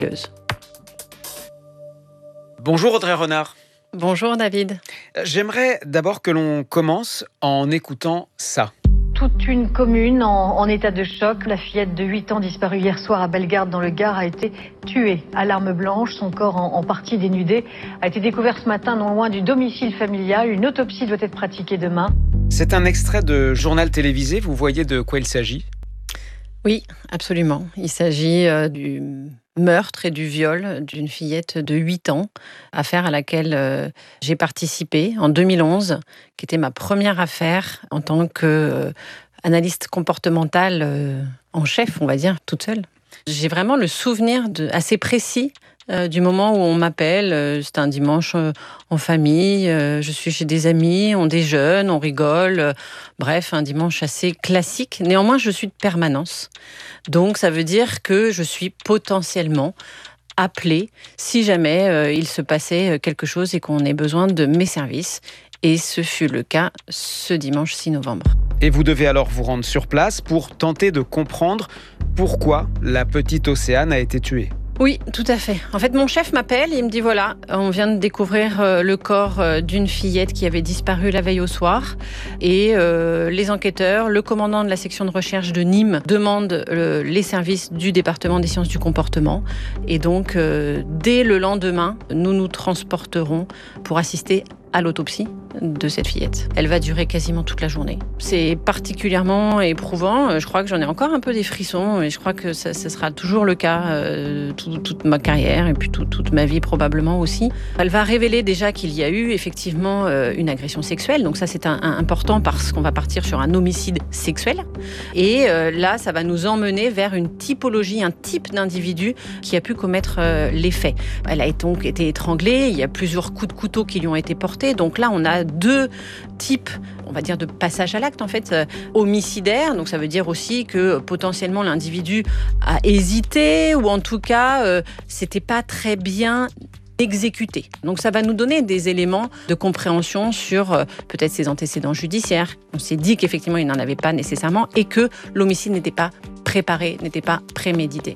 Bonjour Audrey Renard. Bonjour David. J'aimerais d'abord que l'on commence en écoutant ça. Toute une commune en état de choc. La fillette de 8 ans disparue hier soir à Bellegarde dans le Gard a été tuée à l'arme blanche. Son corps en partie dénudé a été découvert ce matin non loin du domicile familial. Une autopsie doit être pratiquée demain. C'est un extrait de journal télévisé. Vous voyez de quoi il s'agit ? Oui, absolument. Il s'agit du meurtre et du viol d'une fillette de 8 ans, affaire à laquelle j'ai participé en 2011, qui était ma première affaire en tant qu'analyste comportementale en chef, on va dire, toute seule. J'ai vraiment le souvenir assez précis du moment où on m'appelle. C'est un dimanche en famille, je suis chez des amis, on déjeune, on rigole. Bref, un dimanche assez classique. Néanmoins, je suis de permanence. Donc, ça veut dire que je suis potentiellement appelée si jamais il se passait quelque chose et qu'on ait besoin de mes services. Et ce fut le cas ce dimanche 6 novembre. Et vous devez alors vous rendre sur place pour tenter de comprendre pourquoi la petite Océane a été tuée. Oui, tout à fait. En fait, mon chef m'appelle et il me dit voilà, on vient de découvrir le corps d'une fillette qui avait disparu la veille au soir. Et les enquêteurs, le commandant de la section de recherche de Nîmes demandent les services du département des sciences du comportement. Et donc, dès le lendemain, nous nous transporterons pour assister à l'autopsie de cette fillette. Elle va durer quasiment toute la journée. C'est particulièrement éprouvant. Je crois que j'en ai encore un peu des frissons et je crois que ça sera toujours le cas toute ma carrière et puis toute ma vie probablement aussi. Elle va révéler déjà qu'il y a eu effectivement une agression sexuelle. Donc ça c'est important parce qu'on va partir sur un homicide sexuel. Et là ça va nous emmener vers une typologie, un type d'individu qui a pu commettre les faits. Elle a donc été étranglée. Il y a plusieurs coups de couteau qui lui ont été portés. Donc là, on a deux types, on va dire, de passage à l'acte, en fait, homicidaire. Donc ça veut dire aussi que potentiellement l'individu a hésité ou en tout cas, c'était pas très bien exécuté. Donc ça va nous donner des éléments de compréhension sur peut-être ses antécédents judiciaires. On s'est dit qu'effectivement, il n'en avait pas nécessairement et que l'homicide n'était pas préparé, n'était pas prémédité.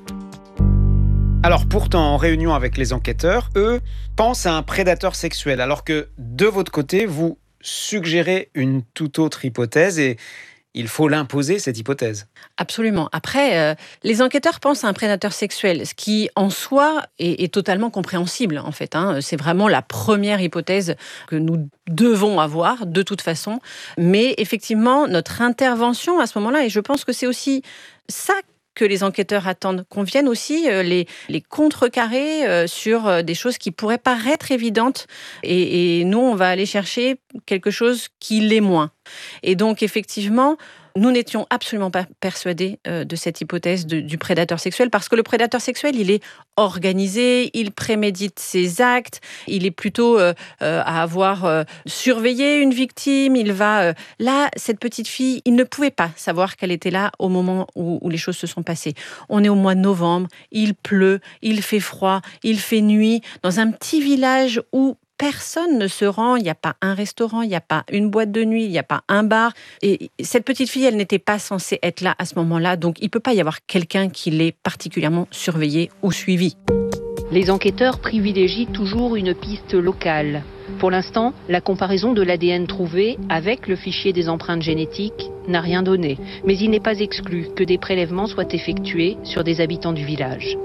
Alors pourtant, en réunion avec les enquêteurs, eux pensent à un prédateur sexuel, alors que de votre côté, vous suggérez une toute autre hypothèse et il faut l'imposer, cette hypothèse. Absolument. Après, les enquêteurs pensent à un prédateur sexuel, ce qui en soi est totalement compréhensible en fait. C'est vraiment la première hypothèse que nous devons avoir de toute façon. Mais effectivement, notre intervention à ce moment-là, et je pense que c'est aussi ça que les enquêteurs attendent, qu'on vienne aussi les contrecarrer sur des choses qui pourraient paraître évidentes. Et nous, on va aller chercher quelque chose qui l'est moins. Et donc, effectivement, nous n'étions absolument pas persuadés de cette hypothèse du prédateur sexuel parce que le prédateur sexuel, il est organisé, il prémédite ses actes, il est plutôt à avoir surveillé une victime, il va... Là, cette petite fille, il ne pouvait pas savoir qu'elle était là au moment où les choses se sont passées. On est au mois de novembre, il pleut, il fait froid, il fait nuit, dans un petit village où personne ne se rend, il n'y a pas un restaurant, il n'y a pas une boîte de nuit, il n'y a pas un bar. Et cette petite fille, elle n'était pas censée être là à ce moment-là, donc il ne peut pas y avoir quelqu'un qui l'ait particulièrement surveillée ou suivie. Les enquêteurs privilégient toujours une piste locale. Pour l'instant, la comparaison de l'ADN trouvé avec le fichier des empreintes génétiques n'a rien donné. Mais il n'est pas exclu que des prélèvements soient effectués sur des habitants du village.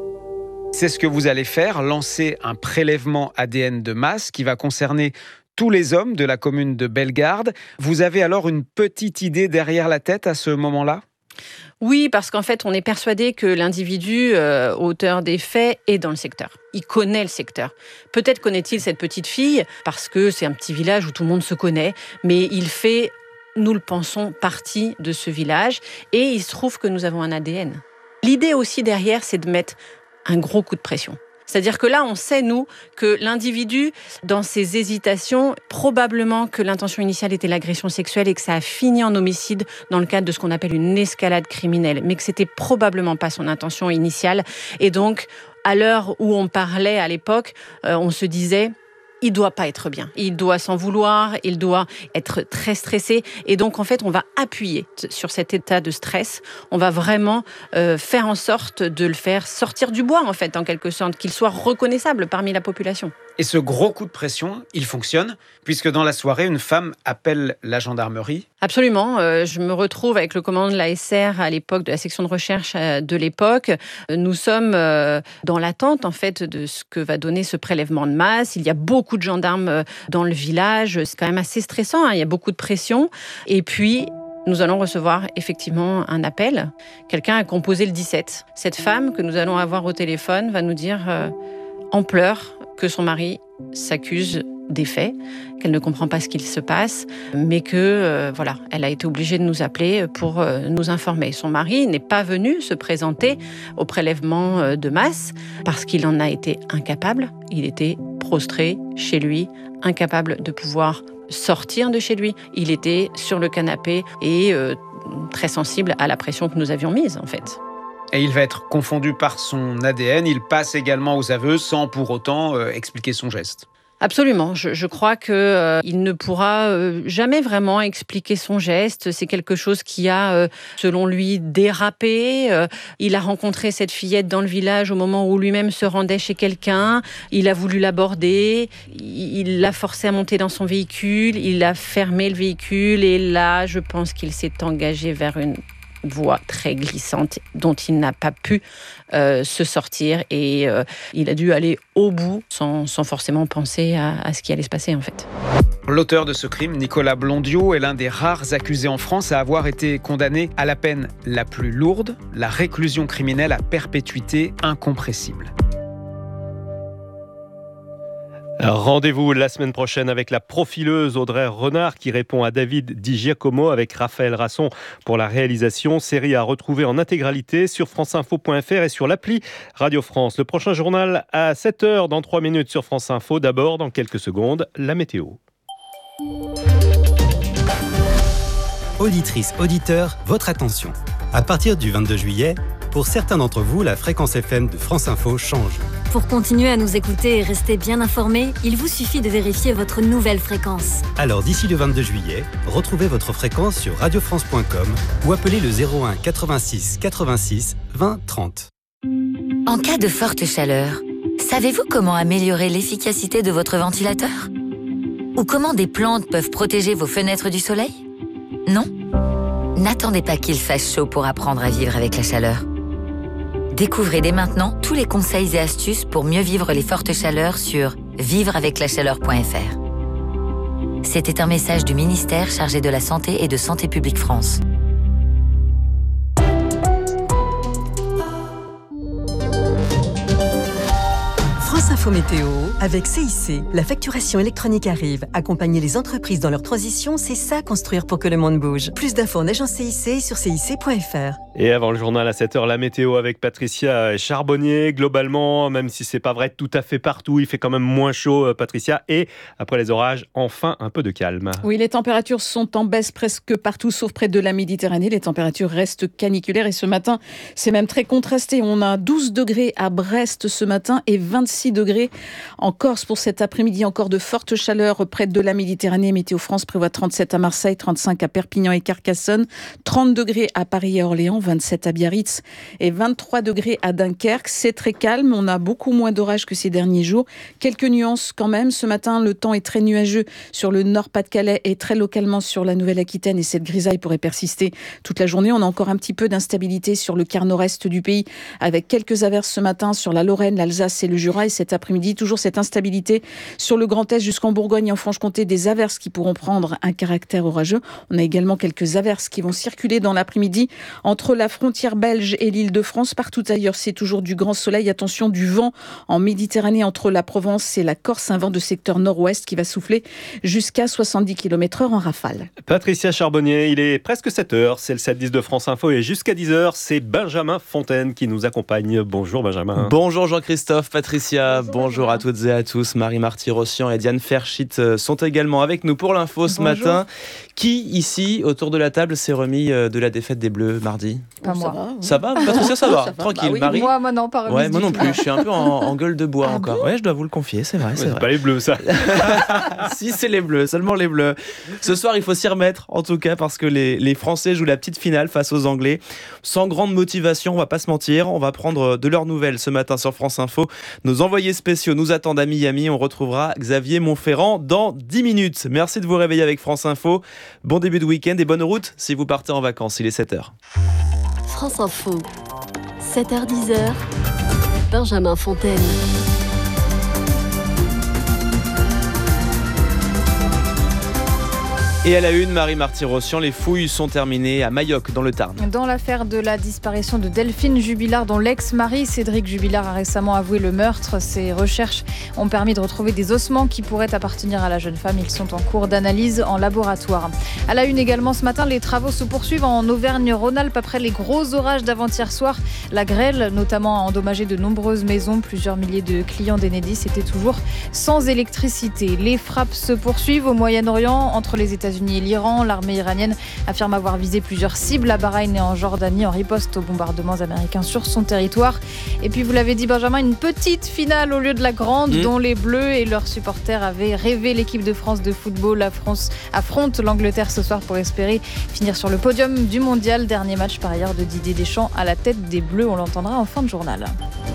C'est ce que vous allez faire, lancer un prélèvement ADN de masse qui va concerner tous les hommes de la commune de Bellegarde. Vous avez alors une petite idée derrière la tête à ce moment-là ? Oui, parce qu'en fait, on est persuadé que l'individu, auteur des faits, est dans le secteur. Il connaît le secteur. Peut-être connaît-il cette petite fille, parce que c'est un petit village où tout le monde se connaît, mais il fait, nous le pensons, partie de ce village. Et il se trouve que nous avons un ADN. L'idée aussi derrière, c'est de mettre un gros coup de pression. C'est-à-dire que là, on sait, nous, que l'individu, dans ses hésitations, probablement que l'intention initiale était l'agression sexuelle et que ça a fini en homicide dans le cadre de ce qu'on appelle une escalade criminelle, mais que c'était probablement pas son intention initiale. Et donc, à l'heure où on parlait à l'époque, on se disait il doit pas être bien. Il doit s'en vouloir, il doit être très stressé. Et donc, en fait, on va appuyer sur cet état de stress. On va vraiment faire en sorte de le faire sortir du bois, en fait, en quelque sorte, qu'il soit reconnaissable parmi la population. Et ce gros coup de pression, il fonctionne, puisque dans la soirée, une femme appelle la gendarmerie. Absolument. Je me retrouve avec le commandant de la SR à l'époque, de la section de recherche de l'époque. Nous sommes dans l'attente, en fait, de ce que va donner ce prélèvement de masse. Il y a beaucoup de gendarmes dans le village. C'est quand même assez stressant, hein. Il y a beaucoup de pression. Et puis, nous allons recevoir effectivement un appel. Quelqu'un a composé le 17. Cette femme que nous allons avoir au téléphone va nous dire en pleurs que son mari s'accuse des faits, qu'elle ne comprend pas ce qu'il se passe, mais que elle a été obligée de nous appeler pour nous informer. Son mari n'est pas venu se présenter au prélèvement de masse parce qu'il en a été incapable. Il était prostré chez lui, incapable de pouvoir sortir de chez lui. Il était sur le canapé et très sensible à la pression que nous avions mise, en fait. Et il va être confondu par son ADN. Il passe également aux aveux sans pour autant expliquer son geste. Absolument. Je crois qu'il ne pourra jamais vraiment expliquer son geste. C'est quelque chose qui a, selon lui, dérapé. Il a rencontré cette fillette dans le village au moment où lui-même se rendait chez quelqu'un. Il a voulu l'aborder. Il l'a forcé à monter dans son véhicule. Il a fermé le véhicule. Et là, je pense qu'il s'est engagé vers une voie très glissante dont il n'a pas pu se sortir et il a dû aller au bout sans forcément penser à ce qui allait se passer, en fait. L'auteur de ce crime, Nicolas Blondiau, est l'un des rares accusés en France à avoir été condamné à la peine la plus lourde, la réclusion criminelle à perpétuité incompressible. Rendez-vous la semaine prochaine avec la profileuse Audrey Renard qui répond à David Di Giacomo avec Raphaël Rasson pour la réalisation. Série à retrouver en intégralité sur franceinfo.fr et sur l'appli Radio France. Le prochain journal à 7h dans 3 minutes sur France Info. D'abord, dans quelques secondes, la météo. Auditrices, auditeurs, votre attention. À partir du 22 juillet, pour certains d'entre vous, la fréquence FM de France Info change. Pour continuer à nous écouter et rester bien informés, il vous suffit de vérifier votre nouvelle fréquence. Alors d'ici le 22 juillet, retrouvez votre fréquence sur radiofrance.com ou appelez le 01 86 86 20 30. En cas de forte chaleur, savez-vous comment améliorer l'efficacité de votre ventilateur ? Ou comment des plantes peuvent protéger vos fenêtres du soleil ? Non ? N'attendez pas qu'il fasse chaud pour apprendre à vivre avec la chaleur. Découvrez dès maintenant tous les conseils et astuces pour mieux vivre les fortes chaleurs sur vivreaveclachaleur.fr. C'était un message du ministère chargé de la Santé et de Santé publique France. France Info Météo avec CIC. La facturation électronique arrive. Accompagner les entreprises dans leur transition, c'est ça construire pour que le monde bouge. Plus d'infos en agence CIC sur cic.fr. Et avant le journal à 7h, la météo avec Patricia Charbonnier. Globalement, même si c'est pas vrai tout à fait partout, il fait quand même moins chaud, Patricia. Et après les orages, enfin un peu de calme. Oui, les températures sont en baisse presque partout, sauf près de la Méditerranée. Les températures restent caniculaires et ce matin, c'est même très contrasté. On a 12 degrés à Brest ce matin et 26 degrés en Corse pour cet après-midi. Encore de fortes chaleurs près de la Méditerranée. Météo France prévoit 37 à Marseille, 35 à Perpignan et Carcassonne, 30 degrés à Paris et Orléans, 27 à Biarritz et 23 degrés à Dunkerque. C'est très calme, on a beaucoup moins d'orages que ces derniers jours. Quelques nuances quand même. Ce matin, le temps est très nuageux sur le Nord-Pas-de-Calais et très localement sur la Nouvelle-Aquitaine et cette grisaille pourrait persister toute la journée. On a encore un petit peu d'instabilité sur le quart nord-est du pays avec quelques averses ce matin sur la Lorraine, l'Alsace et le Jura et cet après-midi, toujours cette instabilité sur le Grand Est jusqu'en Bourgogne et en Franche-Comté, des averses qui pourront prendre un caractère orageux. On a également quelques averses qui vont circuler dans l'après-midi entre la frontière belge et l'Île-de-France. Partout ailleurs, c'est toujours du grand soleil. Attention, du vent en Méditerranée entre la Provence et la Corse, un vent de secteur nord-ouest qui va souffler jusqu'à 70 km/h en rafale. Patricia Charbonnier, il est presque 7h, c'est le 7-10 de France Info et jusqu'à 10h, c'est Benjamin Fontaine qui nous accompagne. Bonjour Benjamin. Bonjour Jean-Christophe, Patricia. Bonjour à toutes et à tous. Marie Marty-Rossian et Diane Ferschit sont également avec nous pour l'info ce matin. Qui ici, autour de la table, s'est remis de la défaite des Bleus mardi ? Pas moi. Ça va Patricia, ça va. Tranquille. Bah oui. Marie ? Moi non, pas remise. Ouais, moi non tout. plus. Je suis un peu en gueule de bois encore. Bon, ouais, je dois vous le confier, c'est vrai. C'est pas les Bleus, ça. Si, c'est les Bleus, seulement les Bleus. Ce soir, il faut s'y remettre, en tout cas, parce que les Français jouent la petite finale face aux Anglais. Sans grande motivation, on va pas se mentir. On va prendre de leurs nouvelles ce matin sur France Info. Nos envoyés spéciaux nous attendent à Miami. On retrouvera Xavier Montferrand dans 10 minutes. Merci de vous réveiller avec France Info. Bon début de week-end et bonne route si vous partez en vacances. Il est 7h. France Info, 7h-10h, Benjamin Fontaine. Et à la une, Marie Marty-Rossian, les fouilles sont terminées à Mayoc, dans le Tarn. Dans l'affaire de la disparition de Delphine Jubilard, dont l'ex-mari Cédric Jubilard a récemment avoué le meurtre, ces recherches ont permis de retrouver des ossements qui pourraient appartenir à la jeune femme. Ils sont en cours d'analyse en laboratoire. À la une également ce matin, les travaux se poursuivent en Auvergne-Rhône-Alpes après les gros orages d'avant-hier soir. La grêle, notamment, a endommagé de nombreuses maisons. Plusieurs milliers de clients d'Enedis étaient toujours sans électricité. Les frappes se poursuivent au Moyen-Orient entre les États-Unis et l'Iran. L'armée iranienne affirme avoir visé plusieurs cibles à Bahreïn et en Jordanie en riposte aux bombardements américains sur son territoire. Et puis vous l'avez dit Benjamin, une petite finale au lieu de la grande dont les Bleus et leurs supporters avaient rêvé. L'équipe de France de football, la France affronte l'Angleterre ce soir pour espérer finir sur le podium du mondial. Dernier match par ailleurs de Didier Deschamps à la tête des Bleus. On l'entendra en fin de journal.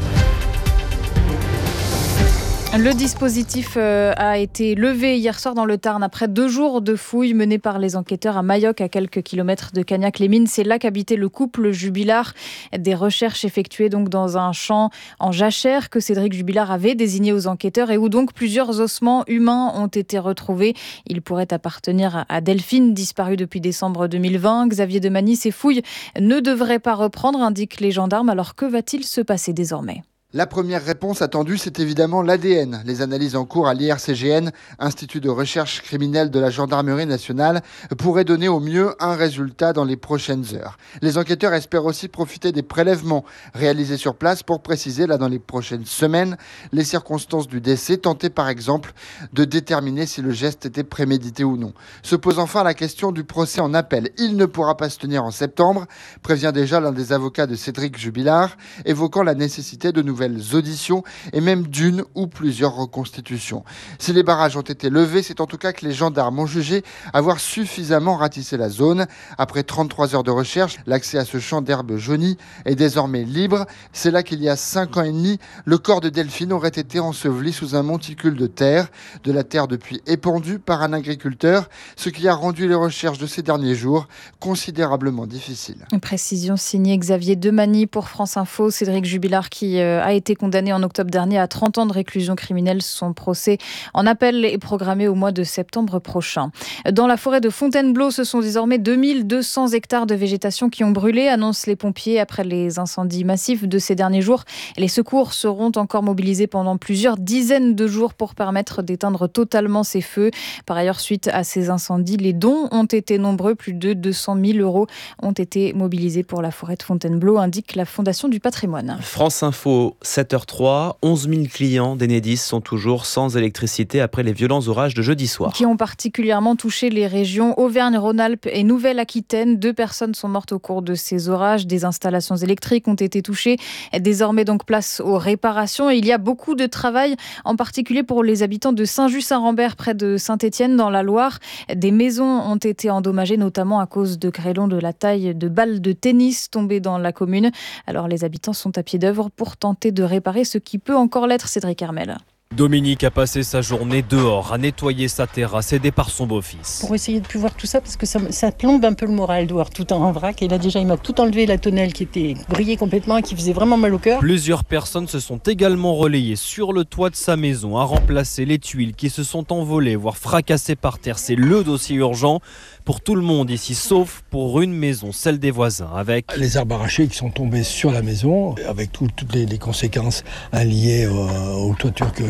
Le dispositif a été levé hier soir dans le Tarn après 2 jours de fouilles menées par les enquêteurs à Mayoc, à quelques kilomètres de Cagnac-les-Mines. C'est là qu'habitait le couple Jubilard. Des recherches effectuées donc dans un champ en jachère que Cédric Jubilard avait désigné aux enquêteurs et où donc plusieurs ossements humains ont été retrouvés. Ils pourraient appartenir à Delphine, disparue depuis décembre 2020. Xavier Demagny, ces fouilles ne devraient pas reprendre, indiquent les gendarmes. Alors que va-t-il se passer désormais ? La première réponse attendue, c'est évidemment l'ADN. Les analyses en cours à l'IRCGN, Institut de recherche criminelle de la Gendarmerie nationale, pourraient donner au mieux un résultat dans les prochaines heures. Les enquêteurs espèrent aussi profiter des prélèvements réalisés sur place pour préciser, là dans les prochaines semaines, les circonstances du décès, tenter par exemple de déterminer si le geste était prémédité ou non. Se pose enfin la question du procès en appel. Il ne pourra pas se tenir en septembre, prévient déjà l'un des avocats de Cédric Jubilard, évoquant la nécessité de nouvelles auditions et même d'une ou plusieurs reconstitutions. Si les barrages ont été levés, c'est en tout cas que les gendarmes ont jugé avoir suffisamment ratissé la zone. Après 33 heures de recherche, l'accès à ce champ d'herbe jaunie est désormais libre. C'est là qu'il y a 5 ans et demi, le corps de Delphine aurait été enseveli sous un monticule de terre depuis épandue par un agriculteur, ce qui a rendu les recherches de ces derniers jours considérablement difficiles. Une précision signée Xavier Demagny pour France Info. Cédric Jubilard qui a été condamné en octobre dernier à 30 ans de réclusion criminelle. Son procès en appel est programmé au mois de septembre prochain. Dans la forêt de Fontainebleau, ce sont désormais 2200 hectares de végétation qui ont brûlé, annoncent les pompiers après les incendies massifs de ces derniers jours. Les secours seront encore mobilisés pendant plusieurs dizaines de jours pour permettre d'éteindre totalement ces feux. Par ailleurs, suite à ces incendies, les dons ont été nombreux. Plus de 200 000 € ont été mobilisés pour la forêt de Fontainebleau, indique la Fondation du patrimoine. France Info, 7h03, 11 000 clients d'Enedis sont toujours sans électricité après les violents orages de jeudi soir. Qui ont particulièrement touché les régions Auvergne-Rhône-Alpes et Nouvelle-Aquitaine. 2 personnes sont mortes au cours de ces orages. Des installations électriques ont été touchées. Désormais donc place aux réparations. Et il y a beaucoup de travail, en particulier pour les habitants de Saint-Just-Saint-Rambert, près de Saint-Étienne, dans la Loire. Des maisons ont été endommagées, notamment à cause de grêlons de la taille de balles de tennis tombées dans la commune. Alors les habitants sont à pied d'œuvre pour tenter de réparer ce qui peut encore l'être. Cédric Hermel. Dominique a passé sa journée dehors à nettoyer sa terrasse aidée par son beau-fils. Pour essayer de plus voir tout ça, parce que ça plombe un peu le moral de voir tout en vrac. Et là déjà, il m'a tout enlevé, la tonnelle qui était grillée complètement et qui faisait vraiment mal au cœur. Plusieurs personnes se sont également relayées sur le toit de sa maison à remplacer les tuiles qui se sont envolées, voire fracassées par terre. C'est le dossier urgent pour tout le monde ici, sauf pour une maison, celle des voisins, avec les arbres arrachés qui sont tombés sur la maison, avec toutes les conséquences liées aux toitures qui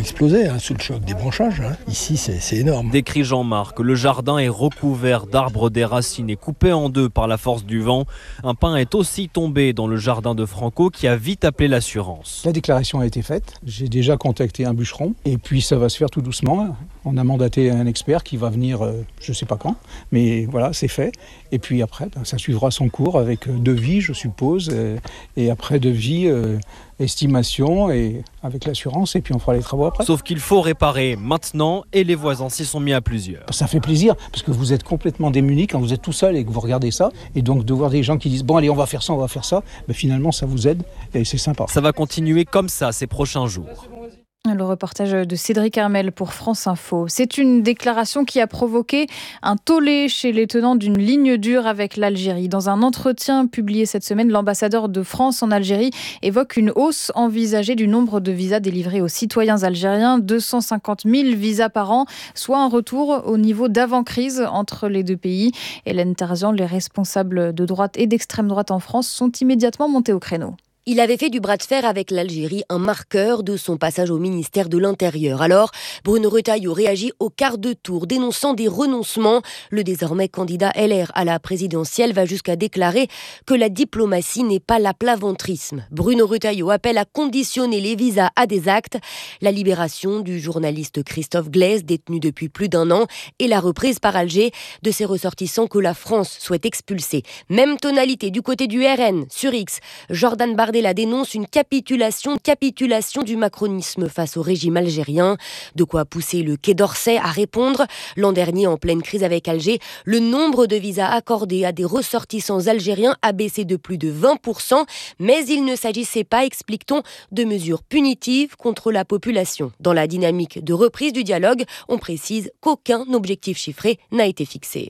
explosé sous le choc des branchages. Ici, c'est énorme. Décrit Jean-Marc, le jardin est recouvert d'arbres déracinés, coupés en deux par la force du vent. Un pin est aussi tombé dans le jardin de Franco qui a vite appelé l'assurance. La déclaration a été faite. J'ai déjà contacté un bûcheron et puis ça va se faire tout doucement. On a mandaté un expert qui va venir, je ne sais pas quand, mais voilà, c'est fait. Et puis après, ça suivra son cours avec devis, je suppose, et après devis, estimation et avec l'assurance, et puis on fera les travaux après. Sauf qu'il faut réparer maintenant et les voisins s'y sont mis à plusieurs. Ça fait plaisir parce que vous êtes complètement démunis quand vous êtes tout seul et que vous regardez ça, et donc de voir des gens qui disent bon allez on va faire ça, finalement ça vous aide et c'est sympa. Ça va continuer comme ça ces prochains jours. Le reportage de Cédric Hermel pour France Info. C'est une déclaration qui a provoqué un tollé chez les tenants d'une ligne dure avec l'Algérie. Dans un entretien publié cette semaine, l'ambassadeur de France en Algérie évoque une hausse envisagée du nombre de visas délivrés aux citoyens algériens, 250 000 visas par an, soit un retour au niveau d'avant-crise entre les deux pays. Hélène Tarzian, les responsables de droite et d'extrême droite en France sont immédiatement montés au créneau. Il avait fait du bras de fer avec l'Algérie un marqueur de son passage au ministère de l'Intérieur. Alors, Bruno Retailleau réagit au quart de tour, dénonçant des renoncements. Le désormais candidat LR à la présidentielle va jusqu'à déclarer que la diplomatie n'est pas l'aplaventrisme. Bruno Retailleau appelle à conditionner les visas à des actes. La libération du journaliste Christophe Glaise, détenu depuis plus d'1 an, et la reprise par Alger de ses ressortissants que la France souhaite expulser. Même tonalité du côté du RN. Sur X, Jordan Bardella dénonce une capitulation du macronisme face au régime algérien. De quoi pousser le Quai d'Orsay à répondre. L'an dernier, en pleine crise avec Alger, le nombre de visas accordés à des ressortissants algériens a baissé de plus de 20%. Mais il ne s'agissait pas, explique-t-on, de mesures punitives contre la population. Dans la dynamique de reprise du dialogue, on précise qu'aucun objectif chiffré n'a été fixé.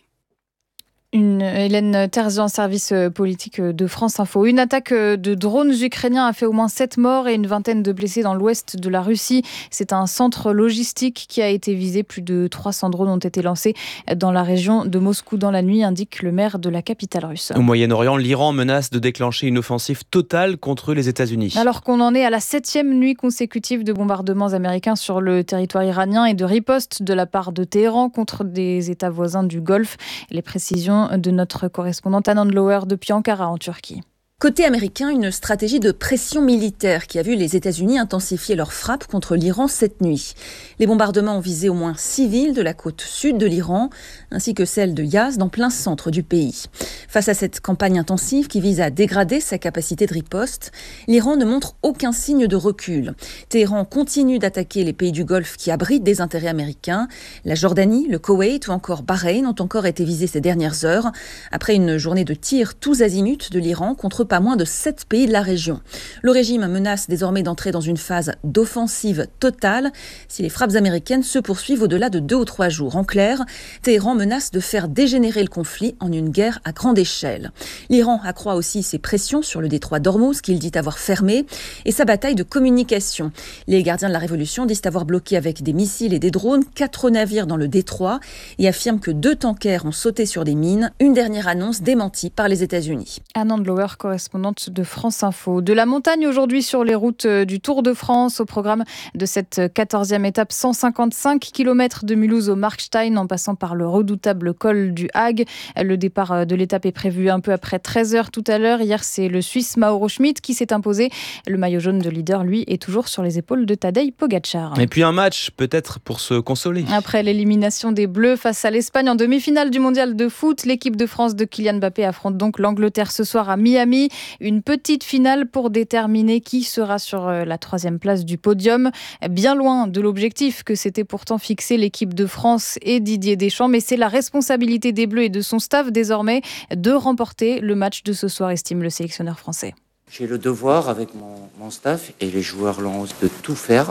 Hélène Tarzian, service politique de France Info. Une attaque de drones ukrainiens a fait au moins 7 morts et une vingtaine de blessés dans l'ouest de la Russie. C'est un centre logistique qui a été visé. Plus de 300 drones ont été lancés dans la région de Moscou dans la nuit, indique le maire de la capitale russe. Au Moyen-Orient, l'Iran menace de déclencher une offensive totale contre les États-Unis. Alors qu'on en est à la 7e nuit consécutive de bombardements américains sur le territoire iranien et de ripostes de la part de Téhéran contre des États voisins du Golfe. Les précisions de notre correspondante Anand Lower depuis Ankara en Turquie. Côté américain, une stratégie de pression militaire qui a vu les États-Unis intensifier leurs frappes contre l'Iran cette nuit. Les bombardements ont visé au moins 6 villes de la côte sud de l'Iran, ainsi que celle de Yazd, en plein centre du pays. Face à cette campagne intensive qui vise à dégrader sa capacité de riposte, l'Iran ne montre aucun signe de recul. Téhéran continue d'attaquer les pays du Golfe qui abritent des intérêts américains. La Jordanie, le Koweït ou encore Bahreïn ont encore été visés ces dernières heures, après une journée de tirs tous azimuts de l'Iran contre pas moins de 7 pays de la région. Le régime menace désormais d'entrer dans une phase d'offensive totale si les frappes américaines se poursuivent au-delà de 2 ou 3 jours. En clair, Téhéran menace de faire dégénérer le conflit en une guerre à grande échelle. L'Iran accroît aussi ses pressions sur le détroit d'Ormuz qu'il dit avoir fermé et sa bataille de communication. Les gardiens de la révolution disent avoir bloqué avec des missiles et des drones 4 navires dans le détroit et affirment que 2 tankers ont sauté sur des mines. Une dernière annonce démentie par les États-Unis. Anand Lower, correspondante de France Info. De la montagne aujourd'hui sur les routes du Tour de France, au programme de cette 14e étape, 155 km de Mulhouse au Markstein en passant par le redoutable col du Hague. Le départ de l'étape est prévu un peu après 13h tout à l'heure. Hier, c'est le Suisse Mauro Schmid qui s'est imposé. Le maillot jaune de leader, lui, est toujours sur les épaules de Tadej Pogacar. Et puis un match, peut-être pour se consoler. Après l'élimination des Bleus face à l'Espagne en demi-finale du mondial de foot, l'équipe de France de Kylian Mbappé affronte donc l'Angleterre ce soir à Miami. Une petite finale pour déterminer qui sera sur la 3e place du podium. Bien loin de l'objectif que s'était pourtant fixé l'équipe de France et Didier Deschamps. Mais c'est la responsabilité des Bleus et de son staff désormais de remporter le match de ce soir, estime le sélectionneur français. J'ai le devoir avec mon staff et les joueurs l'ont de tout faire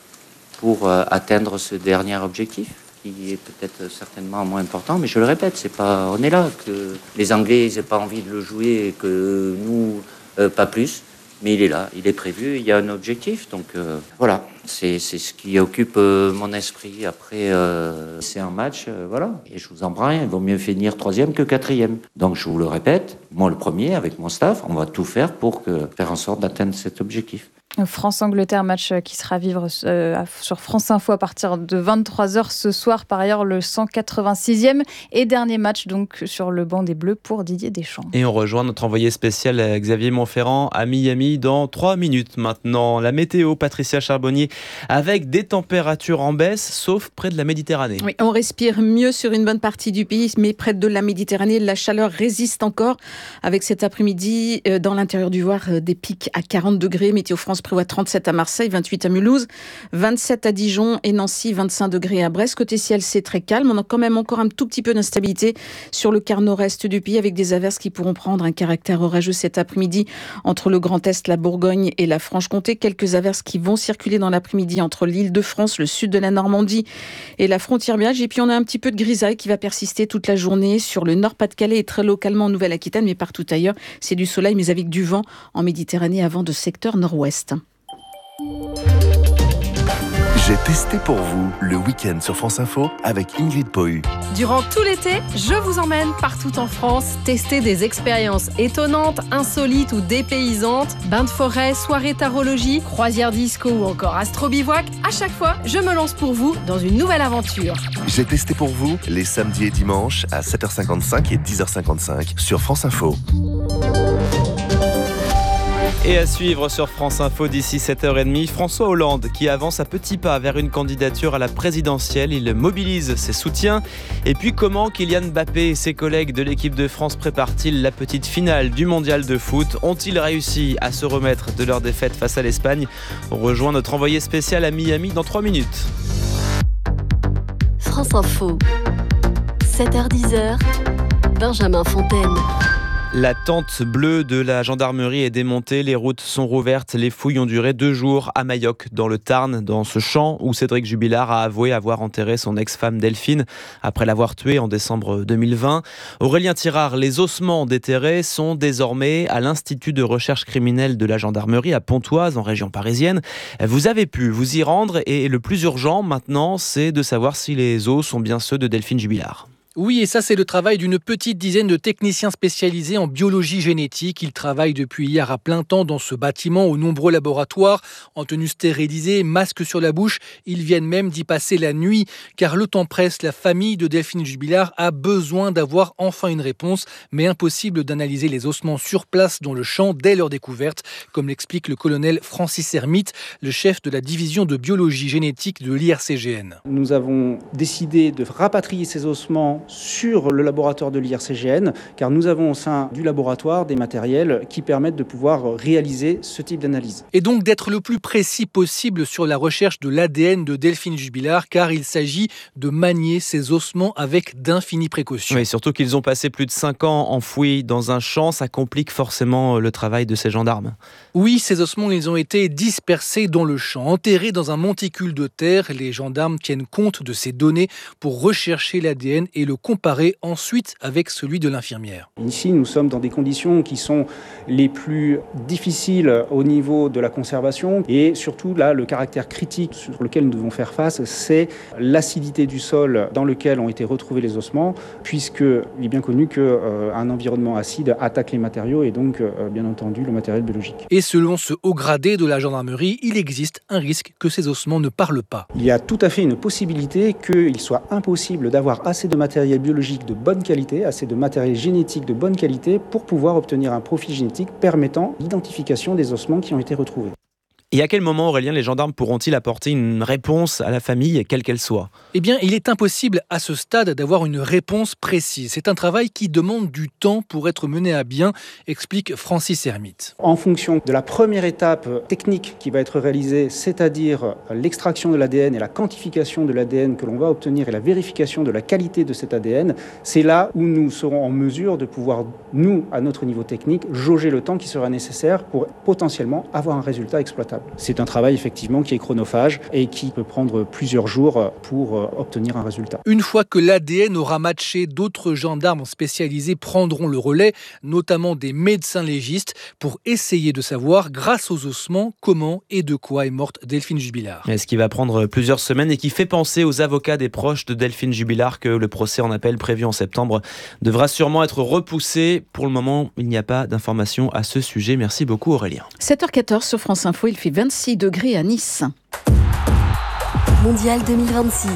pour atteindre ce dernier objectif, qui est peut-être certainement moins important, mais je le répète, on est là, que les Anglais n'aient pas envie de le jouer et que nous, pas plus, mais il est là, il est prévu, il y a un objectif, donc voilà, c'est ce qui occupe mon esprit. Après, c'est un match, voilà, et je vous en prends rien, il vaut mieux finir 3e que 4e. Donc je vous le répète, moi le premier, avec mon staff, on va tout faire pour faire en sorte d'atteindre cet objectif. France-Angleterre, match qui sera à vivre sur France Info à partir de 23h ce soir. Par ailleurs, le 186e et dernier match donc sur le banc des Bleus pour Didier Deschamps. Et on rejoint notre envoyé spécial Xavier Montferrand à Miami dans 3 minutes maintenant. La météo, Patricia Charbonnier, avec des températures en baisse, sauf près de la Méditerranée. Oui, on respire mieux sur une bonne partie du pays, mais près de la Méditerranée, la chaleur résiste encore. Avec cet après-midi, dans l'intérieur du Var, des pics à 40 degrés. Météo France prévoit 37 à Marseille, 28 à Mulhouse, 27 à Dijon et Nancy, 25 degrés à Brest. Côté ciel, c'est très calme. On a quand même encore un tout petit peu d'instabilité sur le quart nord-est du pays avec des averses qui pourront prendre un caractère orageux cet après-midi entre le Grand Est, la Bourgogne et la Franche-Comté. Quelques averses qui vont circuler dans l'après-midi entre l'Île-de-France, le sud de la Normandie et la frontière belge. Et puis on a un petit peu de grisaille qui va persister toute la journée sur le Nord-Pas-de-Calais et très localement en Nouvelle-Aquitaine, mais partout ailleurs, c'est du soleil mais avec du vent en Méditerranée avant de secteur nord-ouest. J'ai testé pour vous le week-end sur France Info avec Ingrid Pohu. Durant tout l'été, je vous emmène partout en France tester des expériences étonnantes, insolites ou dépaysantes. Bains de forêt, soirée tarologie, croisière disco ou encore astro-bivouac. À chaque fois, je me lance pour vous dans une nouvelle aventure. J'ai testé pour vous les samedis et dimanches à 7h55 et 10h55 sur France Info. Et à suivre sur France Info d'ici 7h30, François Hollande qui avance à petits pas vers une candidature à la présidentielle. Il mobilise ses soutiens. Et puis comment Kylian Mbappé et ses collègues de l'équipe de France préparent-ils la petite finale du mondial de foot? Ont-ils réussi à se remettre de leur défaite face à l'Espagne? On rejoint notre envoyé spécial à Miami dans 3 minutes. France Info, 7h-10h, Benjamin Fontaine. La tente bleue de la gendarmerie est démontée, les routes sont rouvertes, les fouilles ont duré 2 jours à Mayoc, dans le Tarn, dans ce champ où Cédric Jubilard a avoué avoir enterré son ex-femme Delphine après l'avoir tuée en décembre 2020. Aurélien Tirard, les ossements déterrés sont désormais à l'Institut de recherche criminelle de la gendarmerie à Pontoise, en région parisienne. Vous avez pu vous y rendre et le plus urgent maintenant, c'est de savoir si les os sont bien ceux de Delphine Jubilard. Oui, et ça c'est le travail d'une petite dizaine de techniciens spécialisés en biologie génétique. Ils travaillent depuis hier à plein temps dans ce bâtiment aux nombreux laboratoires, en tenue stérilisée, masque sur la bouche. Ils viennent même d'y passer la nuit, car le temps presse. La famille de Delphine Jubilard a besoin d'avoir enfin une réponse, mais impossible d'analyser les ossements sur place dans le champ dès leur découverte, comme l'explique le colonel Francis Hermite, le chef de la division de biologie génétique de l'IRCGN. Nous avons décidé de rapatrier ces ossements sur le laboratoire de l'IRCGN, car nous avons au sein du laboratoire des matériels qui permettent de pouvoir réaliser ce type d'analyse. Et donc d'être le plus précis possible sur la recherche de l'ADN de Delphine Jubilard, car il s'agit de manier ces ossements avec d'infinies précautions. Oui, surtout qu'ils ont passé plus de 5 ans enfouis dans un champ, ça complique forcément le travail de ces gendarmes. Oui, ces ossements, ils ont été dispersés dans le champ, enterrés dans un monticule de terre. Les gendarmes tiennent compte de ces données pour rechercher l'ADN et le comparer ensuite avec celui de l'infirmière. Ici, nous sommes dans des conditions qui sont les plus difficiles au niveau de la conservation et surtout là, le caractère critique sur lequel nous devons faire face, c'est l'acidité du sol dans lequel ont été retrouvés les ossements, puisqu'il est bien connu qu'un environnement acide attaque les matériaux et donc bien entendu le matériel biologique. Et selon ce haut gradé de la gendarmerie, il existe un risque que ces ossements ne parlent pas. Il y a tout à fait une possibilité qu'il soit impossible d'avoir assez de matériel biologique de bonne qualité, assez de matériel génétique de bonne qualité pour pouvoir obtenir un profil génétique permettant l'identification des ossements qui ont été retrouvés. Et à quel moment, Aurélien, les gendarmes pourront-ils apporter une réponse à la famille, quelle qu'elle soit? Eh bien, il est impossible à ce stade d'avoir une réponse précise. C'est un travail qui demande du temps pour être mené à bien, explique Francis Hermite. En fonction de la première étape technique qui va être réalisée, c'est-à-dire l'extraction de l'ADN et la quantification de l'ADN que l'on va obtenir et la vérification de la qualité de cet ADN, c'est là où nous serons en mesure de pouvoir, nous, à notre niveau technique, jauger le temps qui sera nécessaire pour potentiellement avoir un résultat exploitable. C'est un travail effectivement qui est chronophage et qui peut prendre plusieurs jours pour obtenir un résultat. Une fois que l'ADN aura matché, d'autres gendarmes spécialisés prendront le relais, notamment des médecins légistes, pour essayer de savoir, grâce aux ossements, comment et de quoi est morte Delphine Jubilard. Et ce qui va prendre plusieurs semaines et qui fait penser aux avocats des proches de Delphine Jubilard que le procès en appel prévu en septembre devra sûrement être repoussé. Pour le moment, il n'y a pas d'informations à ce sujet. Merci beaucoup Aurélien. 7h14 sur France Info, il fait fait 26 degrés à Nice. Mondial 2026.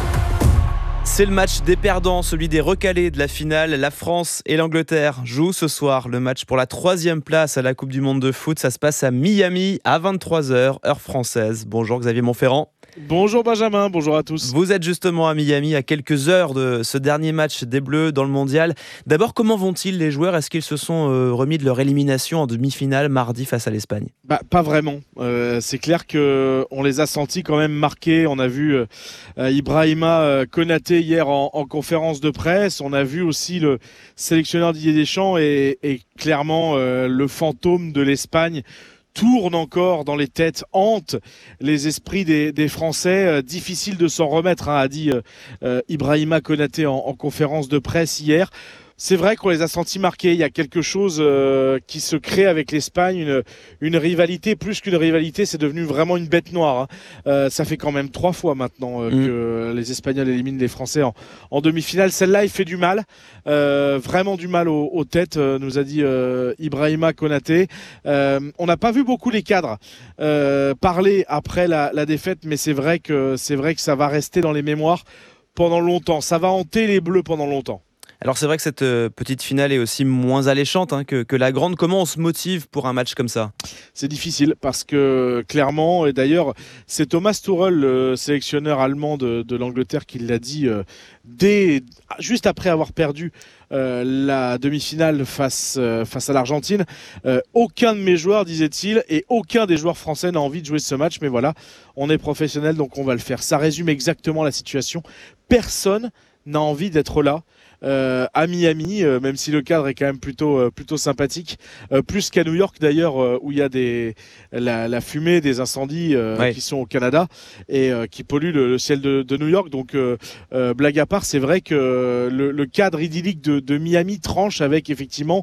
C'est le match des perdants, celui des recalés de la finale. La France et l'Angleterre jouent ce soir le match pour la 3e place à la Coupe du Monde de foot. Ça se passe à Miami à 23h, heure française. Bonjour Xavier Montferrand. Bonjour Benjamin, bonjour à tous. Vous êtes justement à Miami à quelques heures de ce dernier match des Bleus dans le Mondial. D'abord, comment vont-ils les joueurs ? Est-ce qu'ils se sont remis de leur élimination en demi-finale mardi face à l'Espagne ? Pas vraiment. C'est clair qu'on les a sentis quand même marqués. On a vu Ibrahima Konaté hier en conférence de presse. On a vu aussi le sélectionneur Didier Deschamps et clairement le fantôme de l'Espagne tourne encore dans les têtes, hante les esprits des Français. Difficile de s'en remettre, a dit Ibrahima Konaté en conférence de presse hier. C'est vrai qu'on les a sentis marqués. Il y a quelque chose qui se crée avec l'Espagne, une rivalité. Plus qu'une rivalité, c'est devenu vraiment une bête noire. Ça fait quand même 3 fois maintenant que les Espagnols éliminent les Français en demi-finale. Celle-là, il fait du mal, vraiment du mal aux têtes, nous a dit Ibrahima Konaté. On n'a pas vu beaucoup les cadres parler après la défaite, mais c'est vrai que ça va rester dans les mémoires pendant longtemps. Ça va hanter les Bleus pendant longtemps. Alors c'est vrai que cette petite finale est aussi moins alléchante que la grande. Comment on se motive pour un match comme ça ? C'est difficile parce que clairement, et d'ailleurs c'est Thomas Tuchel, le sélectionneur allemand de l'Angleterre, qui l'a dit juste après avoir perdu la demi-finale face à l'Argentine. Aucun de mes joueurs, disait-il, et aucun des joueurs français n'a envie de jouer ce match, mais voilà, on est professionnel donc on va le faire. Ça résume exactement la situation. Personne n'a envie d'être là. À Miami, même si le cadre est quand même plutôt sympathique, plus qu'à New York d'ailleurs, où il y a la fumée des incendies qui sont au Canada et qui polluent le ciel de New York. Donc blague à part, c'est vrai que le cadre idyllique de Miami tranche avec effectivement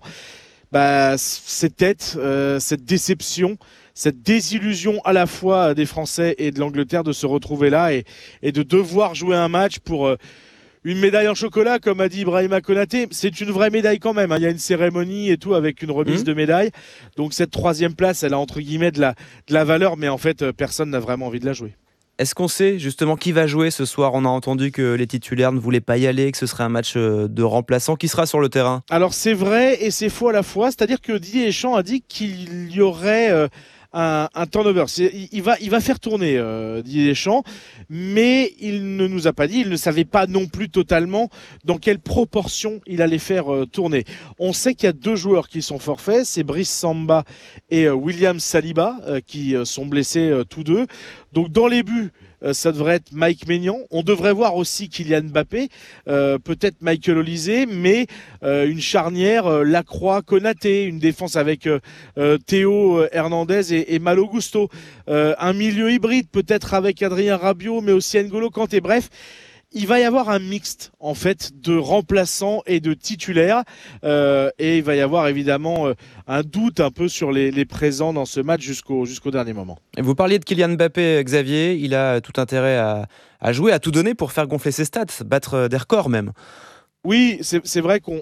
cette tête, cette déception, cette désillusion à la fois des Français et de l'Angleterre de se retrouver là et de devoir jouer un match pour une médaille en chocolat, comme a dit Ibrahima Konaté. C'est une vraie médaille quand même. Il y a une cérémonie et tout avec une remise de médaille. Donc cette 3e place, elle a entre guillemets de la valeur, mais en fait, personne n'a vraiment envie de la jouer. Est-ce qu'on sait justement qui va jouer ce soir ? On a entendu que les titulaires ne voulaient pas y aller, que ce serait un match de remplaçants. Qui sera sur le terrain ? Alors c'est vrai et c'est faux à la fois. C'est-à-dire que Didier Deschamps a dit qu'il y aurait un turnover. Il va faire tourner Didier Deschamps, mais il ne nous a pas dit, il ne savait pas non plus totalement dans quelle proportion il allait faire tourner. On sait qu'il y a 2 joueurs qui sont forfaits, c'est Brice Samba et William Saliba qui sont blessés tous deux. Donc dans les buts, ça devrait être Mike Maignan. On devrait voir aussi Kylian Mbappé, peut-être Michael Olise, mais une charnière Lacroix, Konaté, une défense avec Théo Hernandez et Malo Gusto, un milieu hybride peut-être avec Adrien Rabiot, mais aussi N'Golo Kanté. Bref, il va y avoir un mixte en fait de remplaçants et de titulaires et il va y avoir évidemment un doute un peu sur les présents dans ce match jusqu'au dernier moment. Et vous parliez de Kylian Mbappé, Xavier, il a tout intérêt à jouer, à tout donner pour faire gonfler ses stats, battre des records même. Oui, c'est vrai qu'on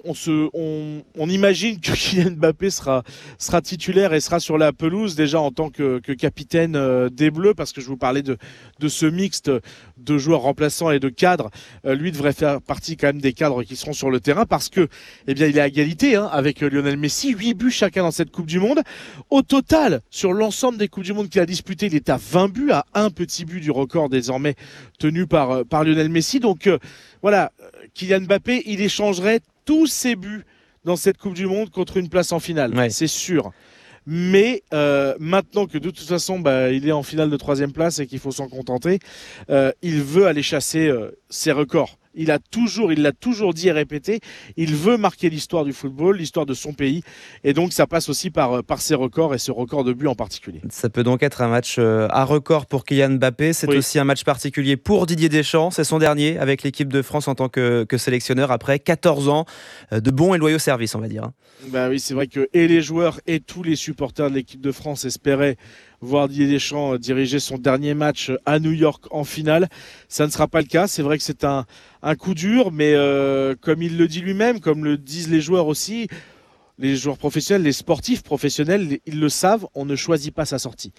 imagine que Kylian Mbappé sera titulaire et sera sur la pelouse déjà en tant que capitaine des Bleus, parce que je vous parlais de ce mixte de joueurs remplaçants et de cadres. Lui devrait faire partie quand même des cadres qui seront sur le terrain parce que il est à égalité avec Lionel Messi, 8 buts chacun dans cette Coupe du Monde. Au total, sur l'ensemble des Coupes du Monde qu'il a disputées, il est à 20 buts, à un petit but du record désormais tenu par Lionel Messi. Donc voilà, Kylian Mbappé, il échangerait tous ses buts dans cette Coupe du Monde contre une place en finale, c'est sûr. Mais maintenant que de toute façon il est en finale de 3e place et qu'il faut s'en contenter, il veut aller chasser ses records. Il l'a toujours dit et répété, il veut marquer l'histoire du football, l'histoire de son pays, et donc ça passe aussi par ses records et ce record de but en particulier. Ça peut donc être un match à record pour Kylian Mbappé, c'est aussi un match particulier pour Didier Deschamps, c'est son dernier avec l'équipe de France en tant que sélectionneur après 14 ans de bons et loyaux services, on va dire. Oui, c'est vrai que et les joueurs et tous les supporters de l'équipe de France espéraient voir Didier Deschamps diriger son dernier match à New York en finale. Ça ne sera pas le cas. C'est vrai que c'est un coup dur, mais comme il le dit lui-même, comme le disent les joueurs aussi, les joueurs professionnels, les sportifs professionnels, ils le savent, on ne choisit pas sa sortie.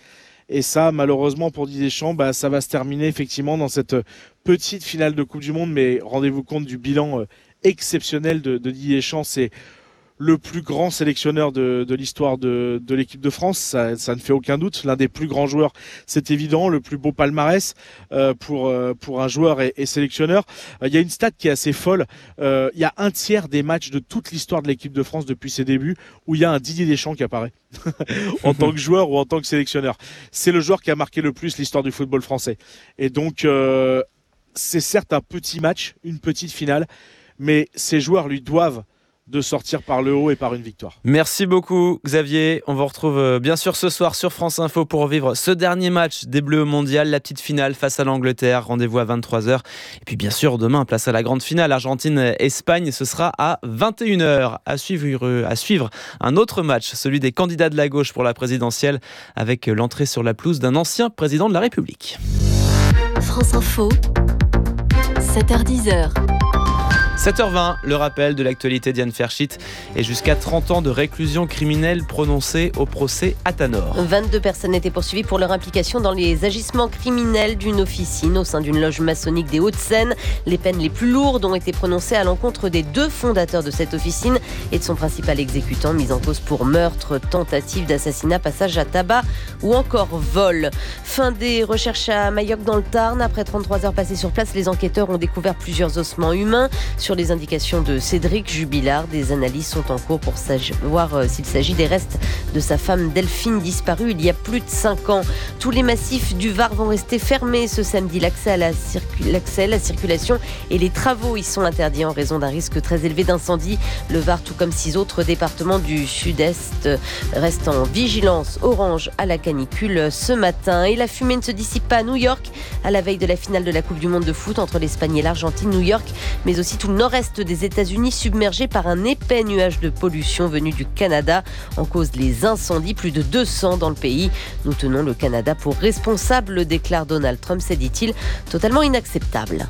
Et ça, malheureusement pour Didier Deschamps, ça va se terminer effectivement dans cette petite finale de Coupe du Monde. Mais rendez-vous compte du bilan exceptionnel de Didier Deschamps. C'est le plus grand sélectionneur de l'histoire de l'équipe de France, ça ne fait aucun doute. L'un des plus grands joueurs, c'est évident, le plus beau palmarès pour un joueur et sélectionneur. Il y a une stat qui est assez folle. Il y a un tiers des matchs de toute l'histoire de l'équipe de France depuis ses débuts où il y a un Didier Deschamps qui apparaît en tant que joueur ou en tant que sélectionneur. C'est le joueur qui a marqué le plus l'histoire du football français. Et donc, c'est certes un petit match, une petite finale, mais ces joueurs lui doivent de sortir par le haut et par une victoire. Merci beaucoup Xavier. On vous retrouve bien sûr ce soir sur France Info pour vivre ce dernier match des Bleus au Mondial, la petite finale face à l'Angleterre. Rendez-vous à 23h. Et puis bien sûr demain, place à la grande finale Argentine-Espagne. Ce sera à 21h. À suivre un autre match, celui des candidats de la gauche pour la présidentielle, avec l'entrée sur la pelouse d'un ancien président de la République. France Info, 7h-10h. 7h20, le rappel de l'actualité Diane Ferchit et jusqu'à 30 ans de réclusion criminelle prononcée au procès Athanor. 22 personnes étaient poursuivies pour leur implication dans les agissements criminels d'une officine au sein d'une loge maçonnique des Hauts-de-Seine. Les peines les plus lourdes ont été prononcées à l'encontre des 2 fondateurs de cette officine et de son principal exécutant, mis en cause pour meurtre, tentative d'assassinat, passage à tabac ou encore vol. Fin des recherches à Mayoc dans le Tarn. Après 33 heures passées sur place, les enquêteurs ont découvert plusieurs ossements humains. Sur les indications de Cédric Jubilard, des analyses sont en cours pour savoir s'il s'agit des restes de sa femme Delphine, disparue il y a plus de 5 ans. Tous les massifs du Var vont rester fermés ce samedi. L'accès, la circulation et les travaux y sont interdits en raison d'un risque très élevé d'incendie. Le Var, tout comme 6 autres départements du sud-est, restent en vigilance orange à la canicule ce matin. Et la fumée ne se dissipe pas à New York, à la veille de la finale de la Coupe du Monde de foot entre l'Espagne et l'Argentine. New York, mais aussi tout le nord-est des États-Unis submergé par un épais nuage de pollution venu du Canada. En cause les incendies, plus de 200 dans le pays. Nous tenons le Canada pour responsable, déclare Donald Trump. C'est, dit-il, totalement inacceptable.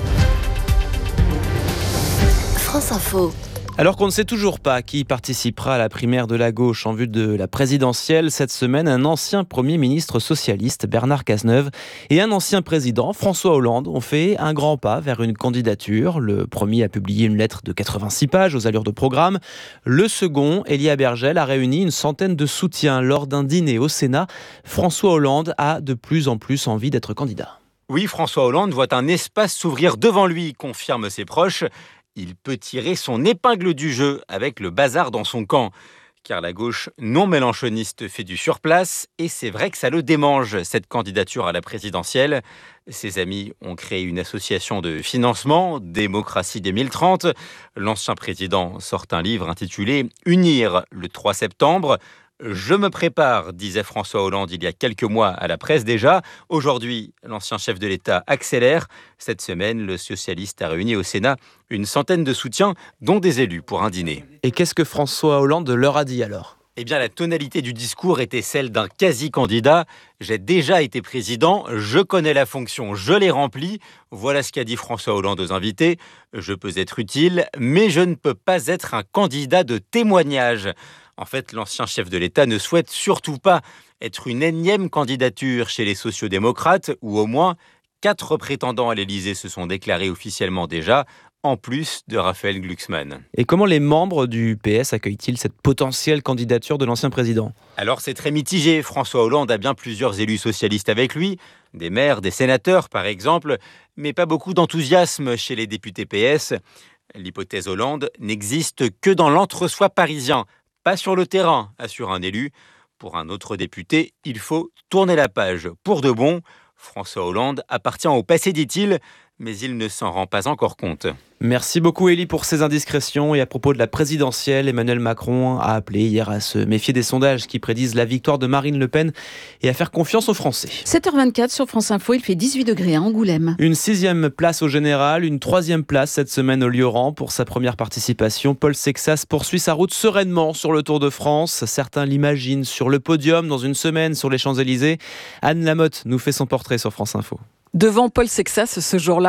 France Info. Alors qu'on ne sait toujours pas qui participera à la primaire de la gauche en vue de la présidentielle, cette semaine, un ancien Premier ministre socialiste, Bernard Cazeneuve, et un ancien président, François Hollande, ont fait un grand pas vers une candidature. Le premier a publié une lettre de 86 pages aux allures de programme. Le second, Elia Bergel, a réuni une centaine de soutiens lors d'un dîner au Sénat. François Hollande a de plus en plus envie d'être candidat. Oui, François Hollande voit un espace s'ouvrir devant lui, confirment ses proches. Il peut tirer son épingle du jeu avec le bazar dans son camp. Car la gauche non mélenchoniste fait du surplace et c'est vrai que ça le démange, cette candidature à la présidentielle. Ses amis ont créé une association de financement, Démocratie 2030. L'ancien président sort un livre intitulé « Unir » le 3 septembre. Je me prépare, disait François Hollande il y a quelques mois à la presse déjà. Aujourd'hui, l'ancien chef de l'État accélère. Cette semaine, le socialiste a réuni au Sénat une centaine de soutiens, dont des élus, pour un dîner. Et qu'est-ce que François Hollande leur a dit alors ? Eh bien, la tonalité du discours était celle d'un quasi-candidat. J'ai déjà été président, je connais la fonction, je l'ai remplie. Voilà ce qu'a dit François Hollande aux invités. Je peux être utile, mais je ne peux pas être un candidat de témoignage. En fait, l'ancien chef de l'État ne souhaite surtout pas être une énième candidature chez les sociodémocrates, où au moins 4 prétendants à l'Élysée se sont déclarés officiellement déjà, en plus de Raphaël Glucksmann. Et comment les membres du PS accueillent-ils cette potentielle candidature de l'ancien président ? Alors c'est très mitigé. François Hollande a bien plusieurs élus socialistes avec lui, des maires, des sénateurs par exemple, mais pas beaucoup d'enthousiasme chez les députés PS. L'hypothèse Hollande n'existe que dans l'entre-soi parisien. Pas sur le terrain, assure un élu. Pour un autre député, il faut tourner la page. Pour de bon, François Hollande appartient au passé, dit-il, mais il ne s'en rend pas encore compte. Merci beaucoup Élie pour ces indiscrétions. Et à propos de la présidentielle, Emmanuel Macron a appelé hier à se méfier des sondages qui prédisent la victoire de Marine Le Pen et à faire confiance aux Français. 7h24 sur France Info, il fait 18 degrés à Angoulême. Une 6e place au général, une 3e place cette semaine au Lioran. Pour sa première participation, Paul Sexas poursuit sa route sereinement sur le Tour de France. Certains l'imaginent sur le podium dans une semaine sur les Champs-Élysées. Anne Lamotte nous fait son portrait sur France Info. Devant Paul Sexas ce jour-là,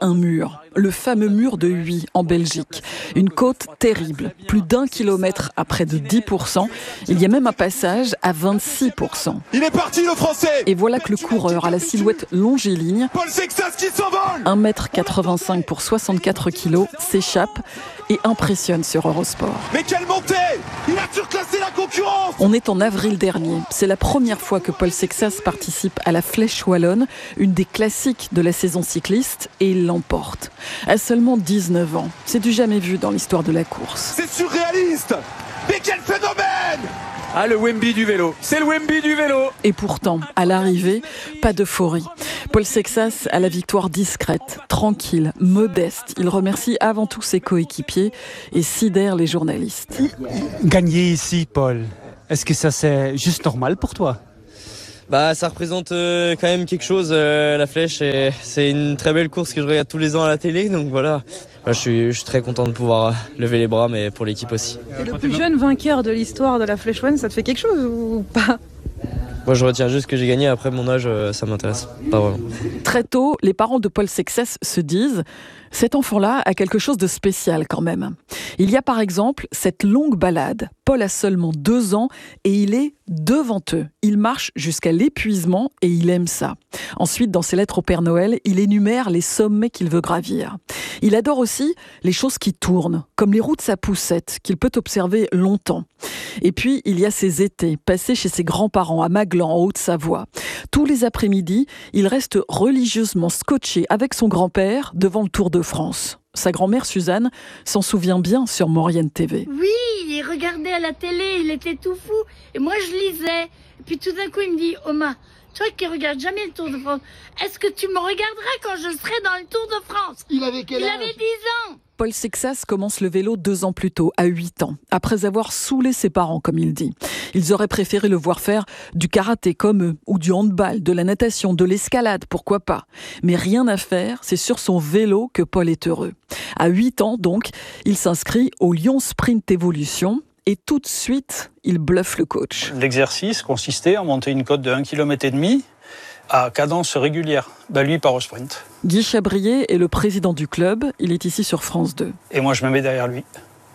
un mur. Le fameux mur de Huy en Belgique. Une côte terrible. Plus d'1 kilomètre à près de 10%. Il y a même un passage à 26%. Il est parti le Français. Et voilà que le coureur à la silhouette longiligne, Paul Sexas qui s'envole. 1,85 m pour 64 kg, s'échappe et impressionne sur Eurosport. Mais quelle montée! Il a surclassé la concurrence. On est en avril dernier. C'est la première fois que Paul Sexas participe à la Flèche Wallonne, une des classiques de la saison cycliste, et il l'emporte. À seulement 19 ans. C'est du jamais vu dans l'histoire de la course. C'est surréaliste. Mais quel phénomène! Ah, le Wemby du vélo. C'est le Wemby du vélo. Et pourtant, à l'arrivée, pas d'euphorie. Paul Sexas a la victoire discrète, tranquille, modeste. Il remercie avant tout ses coéquipiers et sidère les journalistes. Gagner ici, Paul, est-ce que ça c'est juste normal pour toi ? Ça représente quand même quelque chose, la Flèche. Et c'est une très belle course que je regarde tous les ans à la télé, donc voilà. Je suis très content de pouvoir lever les bras, mais pour l'équipe aussi. Et le plus jeune vainqueur de l'histoire de la Flèche Wallonne, ça te fait quelque chose ou pas ? Moi, je retiens juste que j'ai gagné. Après, mon âge, ça m'intéresse pas vraiment. Très tôt, les parents de Paul Sexas se disent « Cet enfant-là a quelque chose de spécial quand même ». Il y a par exemple cette longue balade. Paul a seulement 2 ans et il est devant eux. Il marche jusqu'à l'épuisement et il aime ça. Ensuite, dans ses lettres au Père Noël, il énumère les sommets qu'il veut gravir. Il adore aussi les choses qui tournent, comme les roues de sa poussette, qu'il peut observer longtemps. Et puis, il y a ses étés, passés chez ses grands-parents à Maglan, en Haute-Savoie. Tous les après-midi, il reste religieusement scotché avec son grand-père devant le Tour de France. Sa grand-mère Suzanne s'en souvient bien sur Maurienne TV. Oui, il regardait à la télé, il était tout fou. Et moi, je lisais. Et puis tout d'un coup, il me dit « Oma, toi qui regardes jamais le Tour de France, est-ce que tu me regarderas quand je serai dans le Tour de France ?» Il avait quel âge ? Il avait 10 ans. Paul Sexas commence le vélo 2 ans plus tôt, à 8 ans, après avoir saoulé ses parents, comme il dit. Ils auraient préféré le voir faire du karaté comme eux, ou du handball, de la natation, de l'escalade, pourquoi pas. Mais rien à faire, c'est sur son vélo que Paul est heureux. À 8 ans, donc, il s'inscrit au Lyon Sprint Evolution. Et tout de suite, il bluffe le coach. L'exercice consistait à monter une côte de 1,5 km à cadence régulière. Lui, part au sprint. Guy Chabrier est le président du club. Il est ici sur France 2. Et moi, je me mets derrière lui.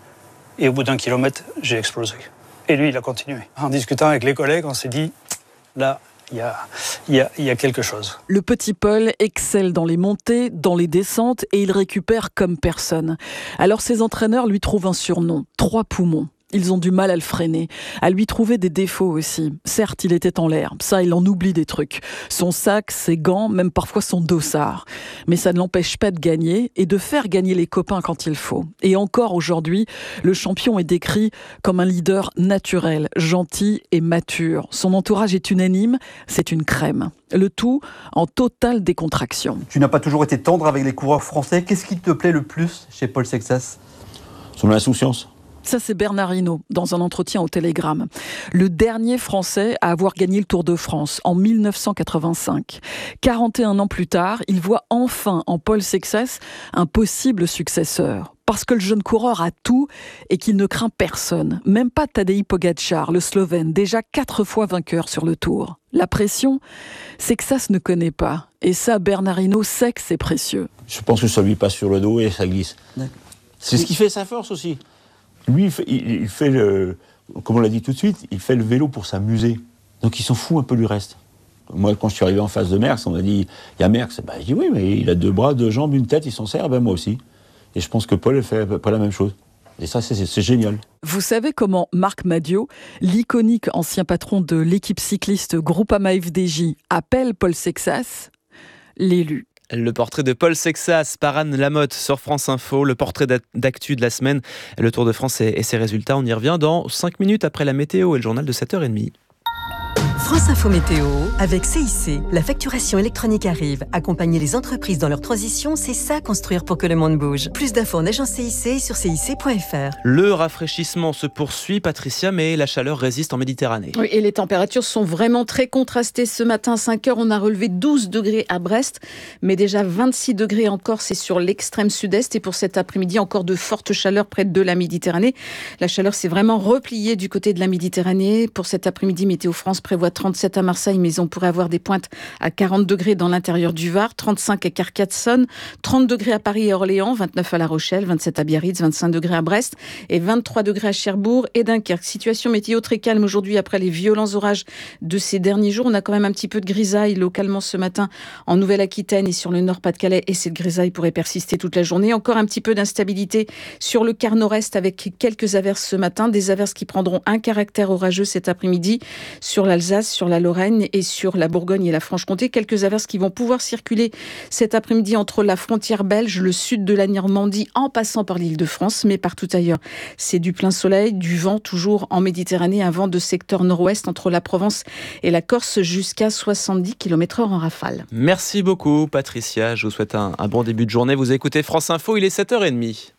Et au bout d'1 kilomètre, j'ai explosé. Et lui, il a continué. En discutant avec les collègues, on s'est dit, là, il y a quelque chose. Le petit Paul excelle dans les montées, dans les descentes, et il récupère comme personne. Alors ses entraîneurs lui trouvent un surnom, 3 poumons. Ils ont du mal à le freiner, à lui trouver des défauts aussi. Certes, il était en l'air, ça, il en oublie des trucs. Son sac, ses gants, même parfois son dossard. Mais ça ne l'empêche pas de gagner et de faire gagner les copains quand il faut. Et encore aujourd'hui, le champion est décrit comme un leader naturel, gentil et mature. Son entourage est unanime, c'est une crème. Le tout en totale décontraction. Tu n'as pas toujours été tendre avec les coureurs français. Qu'est-ce qui te plaît le plus chez Paul Sexas ? Son insouciance. Ça, c'est Bernard Hinault, dans un entretien au Télégramme. Le dernier Français à avoir gagné le Tour de France, en 1985. 41 ans plus tard, il voit enfin en Paul Sexas un possible successeur. Parce que le jeune coureur a tout et qu'il ne craint personne. Même pas Tadej Pogačar, le Slovène, déjà 4 fois vainqueur sur le Tour. La pression, Sexas ne connaît pas. Et ça, Bernard Hinault sait que c'est précieux. Je pense que ça lui passe sur le dos et ça glisse. C'est ce qui fait sa force aussi. Lui, il fait comme on l'a dit tout de suite, il fait le vélo pour s'amuser. Donc il s'en fout un peu du reste. Moi, quand je suis arrivé en face de Merckx, on m'a dit, il y a Merckx. Je dis oui, mais il a 2 bras, 2 jambes, une tête, il s'en sert, moi aussi. Et je pense que Paul fait à peu près la même chose. Et ça, c'est génial. Vous savez comment Marc Madiot, l'iconique ancien patron de l'équipe cycliste Groupama FDJ, appelle Paul Sexas l'élu. Le portrait de Paul Sexas par Anne Lamotte sur France Info, le portrait d'actu de la semaine, le Tour de France et ses résultats. On y revient dans 5 minutes après la météo et le journal de 7h30. France Info Météo, avec CIC, la facturation électronique arrive. Accompagner les entreprises dans leur transition, c'est ça construire pour que le monde bouge. Plus d'infos en agence CIC sur cic.fr. Le rafraîchissement se poursuit, Patricia, mais la chaleur résiste en Méditerranée. Oui, et les températures sont vraiment très contrastées. Ce matin, à 5h, on a relevé 12 degrés à Brest, mais déjà 26 degrés en Corse et sur l'extrême sud-est. Et pour cet après-midi, encore de fortes chaleurs près de la Méditerranée. La chaleur s'est vraiment repliée du côté de la Méditerranée. Pour cet après-midi, Météo France prévoit 37 à Marseille, mais on pourrait avoir des pointes à 40 degrés dans l'intérieur du Var, 35 à Carcassonne, 30 degrés à Paris et Orléans, 29 à La Rochelle, 27 à Biarritz, 25 degrés à Brest et 23 degrés à Cherbourg et Dunkerque. Situation météo très calme aujourd'hui après les violents orages de ces derniers jours. On a quand même un petit peu de grisaille localement ce matin en Nouvelle-Aquitaine et sur le Nord-Pas-de-Calais, et cette grisaille pourrait persister toute la journée. Encore un petit peu d'instabilité sur le quart nord-est avec quelques averses ce matin, des averses qui prendront un caractère orageux cet après-midi sur l'Alsace, sur la Lorraine et sur la Bourgogne et la Franche-Comté. Quelques averses qui vont pouvoir circuler cet après-midi entre la frontière belge, le sud de la Normandie, en passant par l'Île-de-France, mais partout ailleurs. C'est du plein soleil, du vent toujours en Méditerranée, un vent de secteur nord-ouest entre la Provence et la Corse jusqu'à 70 km/h en rafale. Merci beaucoup Patricia, je vous souhaite un bon début de journée. Vous écoutez France Info, il est 7h30.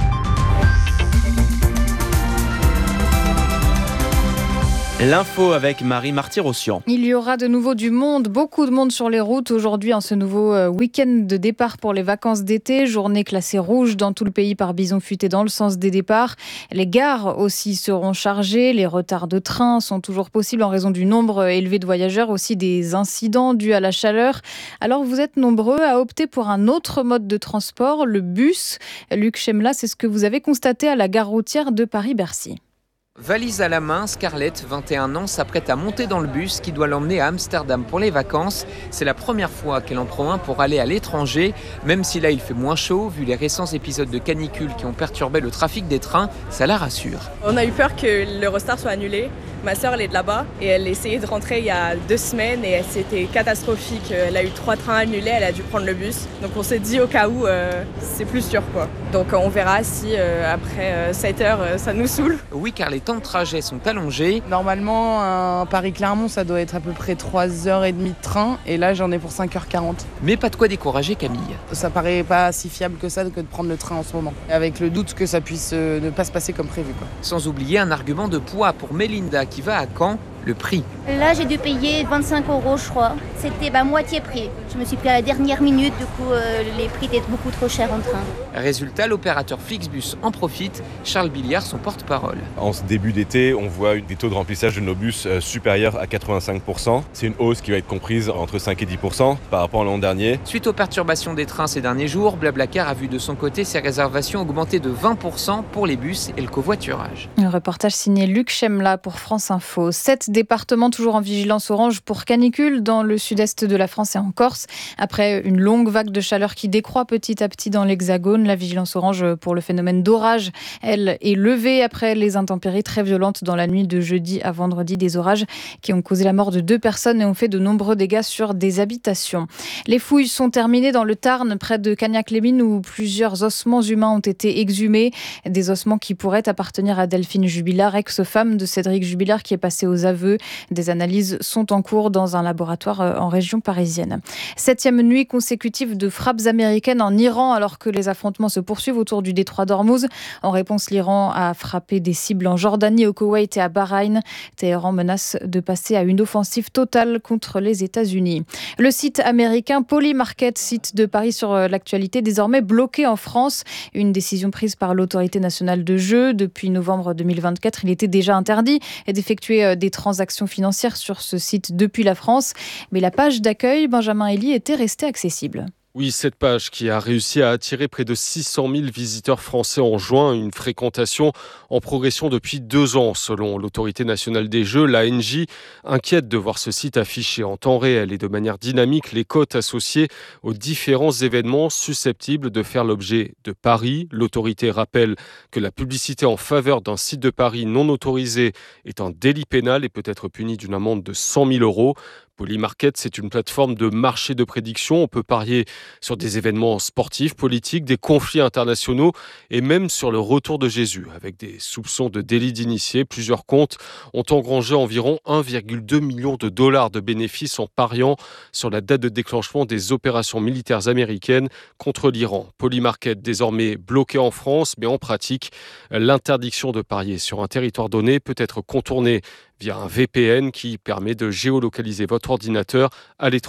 L'info avec Marie Marty-Rossian. Il y aura de nouveau du monde, beaucoup de monde sur les routes aujourd'hui en ce nouveau week-end de départ pour les vacances d'été. Journée classée rouge dans tout le pays par Bison Futé dans le sens des départs. Les gares aussi seront chargées. Les retards de train sont toujours possibles en raison du nombre élevé de voyageurs, aussi des incidents dus à la chaleur. Alors vous êtes nombreux à opter pour un autre mode de transport, le bus. Luc Chemla, c'est ce que vous avez constaté à la gare routière de Paris-Bercy. Valise à la main, Scarlett, 21 ans, s'apprête à monter dans le bus qui doit l'emmener à Amsterdam pour les vacances. C'est la première fois qu'elle en prend un pour aller à l'étranger. Même si là il fait moins chaud, vu les récents épisodes de canicule qui ont perturbé le trafic des trains, ça la rassure. On a eu peur que l'Eurostar soit annulé. Ma sœur, elle est de là-bas et elle essayait de rentrer il y a 2 semaines et c'était catastrophique. Elle a eu 3 trains annulés, elle a dû prendre le bus. Donc on s'est dit au cas où, c'est plus sûr quoi. Donc on verra si après 7 heures, ça nous saoule. Oui, car les temps de trajet sont allongés. Normalement, un Paris-Clermont, ça doit être à peu près 3h30 de train et là j'en ai pour 5h40. Mais pas de quoi décourager Camille. Ça paraît pas si fiable que ça que de prendre le train en ce moment. Avec le doute que ça puisse ne pas se passer comme prévu quoi. Sans oublier un argument de poids pour Mélinda qui va à Caen, le prix. Là, j'ai dû payer 25 € je crois. C'était moitié prix. Je me suis pris à la dernière minute, du coup, les prix étaient beaucoup trop chers en train. Résultat, l'opérateur Flixbus en profite. Charles Billiard, son porte-parole. En ce début d'été, on voit des taux de remplissage de nos bus supérieurs à 85%. C'est une hausse qui va être comprise entre 5 et 10% par rapport à l'an dernier. Suite aux perturbations des trains ces derniers jours, Blablacar a vu de son côté ses réservations augmenter de 20% pour les bus et le covoiturage. Un reportage signé Luc Chemla pour France Info. 7 départements toujours en vigilance orange pour canicule dans le sud-est de la France et en Corse. Après une longue vague de chaleur qui décroît petit à petit dans l'Hexagone, la vigilance orange pour le phénomène d'orage, elle, est levée après les intempéries très violentes dans la nuit de jeudi à vendredi. Des orages qui ont causé la mort de 2 personnes et ont fait de nombreux dégâts sur des habitations. Les fouilles sont terminées dans le Tarn, près de Cagnac-les-Mines, où plusieurs ossements humains ont été exhumés. Des ossements qui pourraient appartenir à Delphine Jubilard, ex-femme de Cédric Jubilard, qui est passée aux aveux. Des analyses sont en cours dans un laboratoire en région parisienne. 7e nuit consécutive de frappes américaines en Iran alors que les affrontements se poursuivent autour du détroit d'Ormuz. En réponse, l'Iran a frappé des cibles en Jordanie, au Koweït et à Bahreïn. Téhéran menace de passer à une offensive totale contre les États-Unis. Le site américain Polymarket, site de Paris sur l'actualité, désormais bloqué en France. Une décision prise par l'autorité nationale de jeu. Depuis novembre 2024, il était déjà interdit d'effectuer des transactions financières sur ce site depuis la France. Mais la page d'accueil, Benjamin Elie, était restée accessible. Oui, cette page qui a réussi à attirer près de 600 000 visiteurs français en juin, une fréquentation en progression depuis 2 ans, selon l'autorité nationale des jeux, l'ANJ, inquiète de voir ce site afficher en temps réel et de manière dynamique les cotes associées aux différents événements susceptibles de faire l'objet de paris. L'autorité rappelle que la publicité en faveur d'un site de paris non autorisé est un délit pénal et peut être puni d'une amende de 100 000 €. Polymarket, c'est une plateforme de marché de prédiction. On peut parier sur des événements sportifs, politiques, des conflits internationaux et même sur le retour de Jésus. Avec des soupçons de délit d'initié, plusieurs comptes ont engrangé environ 1,2 million de dollars de bénéfices en pariant sur la date de déclenchement des opérations militaires américaines contre l'Iran. Polymarket, désormais bloqué en France, mais en pratique, l'interdiction de parier sur un territoire donné peut être contournée via un VPN qui permet de géolocaliser votre ordinateur à l'étranger.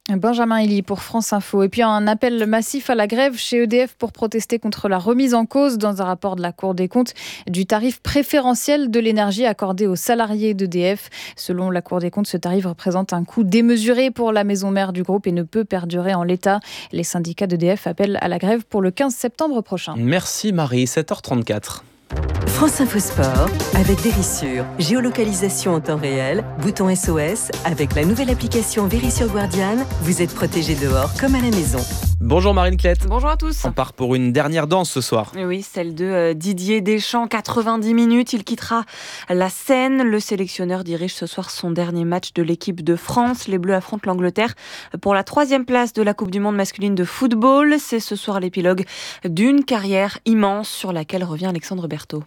Benjamin Elie pour France Info. Et puis un appel massif à la grève chez EDF pour protester contre la remise en cause dans un rapport de la Cour des comptes du tarif préférentiel de l'énergie accordé aux salariés d'EDF. Selon la Cour des comptes, ce tarif représente un coût démesuré pour la maison mère du groupe et ne peut perdurer en l'état. Les syndicats d'EDF appellent à la grève pour le 15 septembre prochain. Merci Marie, 7h34. France Info Sport avec Verisure. Géolocalisation en temps réel, bouton SOS. Avec la nouvelle application Verisure Guardian, vous êtes protégé dehors comme à la maison. Bonjour Marine Klett. Bonjour à tous. On part pour une dernière danse ce soir. Oui, celle de Didier Deschamps, 90 minutes. Il quittera la scène. Le sélectionneur dirige ce soir son dernier match de l'équipe de France. Les Bleus affrontent l'Angleterre pour la 3e place de la Coupe du Monde masculine de football. C'est ce soir l'épilogue d'une carrière immense sur laquelle revient Alexandre Berthaud.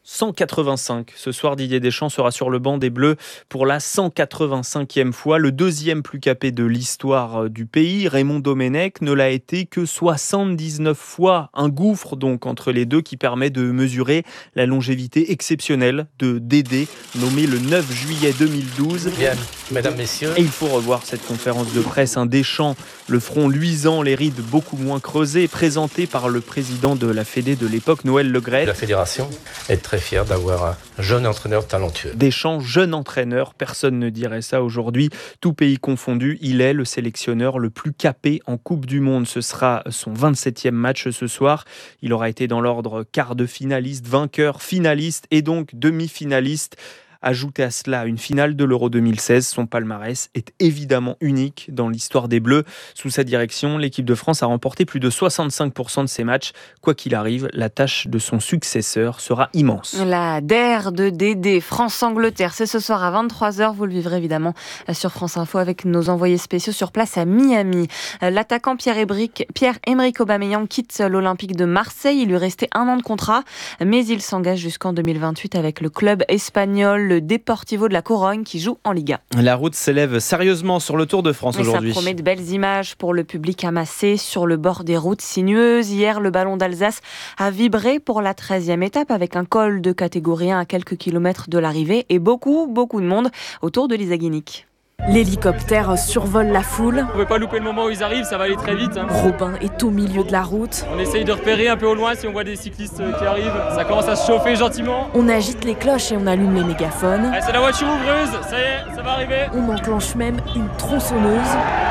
185. Ce soir, Didier Deschamps sera sur le banc des Bleus pour la 185e fois. Le deuxième plus capé de l'histoire du pays, Raymond Domenech, ne l'a été que 79 fois. Un gouffre donc entre les deux qui permet de mesurer la longévité exceptionnelle de Dédé, nommé le 9 juillet 2012. Bien, mesdames, messieurs. Et il faut revoir cette conférence de presse. Un Deschamps, le front luisant, les rides beaucoup moins creusées, présenté par le président de la Fédé de l'époque, Noël Le Graët. La fédération est très fier d'avoir un jeune entraîneur talentueux. Deschamps, jeune entraîneur, personne ne dirait ça aujourd'hui. Tout pays confondu, il est le sélectionneur le plus capé en Coupe du Monde. Ce sera son 27e match ce soir. Il aura été dans l'ordre quart de finaliste, vainqueur, finaliste et donc demi-finaliste. Ajoutez à cela une finale de l'Euro 2016, son palmarès est évidemment unique dans l'histoire des Bleus. Sous sa direction, l'équipe de France a remporté plus de 65% de ses matchs. Quoi qu'il arrive, la tâche de son successeur sera immense. La DER de Dédé, France-Angleterre, c'est ce soir à 23h. Vous le vivrez évidemment sur France Info avec nos envoyés spéciaux sur place à Miami. L'attaquant Pierre-Emerick Aubameyang quitte l'Olympique de Marseille. Il lui restait 1 an de contrat, mais il s'engage jusqu'en 2028 avec le club espagnol, le Deportivo de la Corogne qui joue en Liga. La route s'élève sérieusement sur le Tour de France aujourd'hui. Ça promet de belles images pour le public amassé sur le bord des routes sinueuses. Hier, le ballon d'Alsace a vibré pour la 13e étape avec un col de catégorie 1 à quelques kilomètres de l'arrivée et beaucoup de monde autour de Lisa Guinic. L'hélicoptère survole la foule. On ne pouvait pas louper le moment où ils arrivent, ça va aller très vite. Robin est au milieu de la route. On essaye de repérer un peu au loin si on voit des cyclistes qui arrivent. Ça commence à se chauffer gentiment. On agite les cloches et on allume les mégaphones. Allez, c'est la voiture ouvreuse, ça y est, ça va arriver. On enclenche même une tronçonneuse.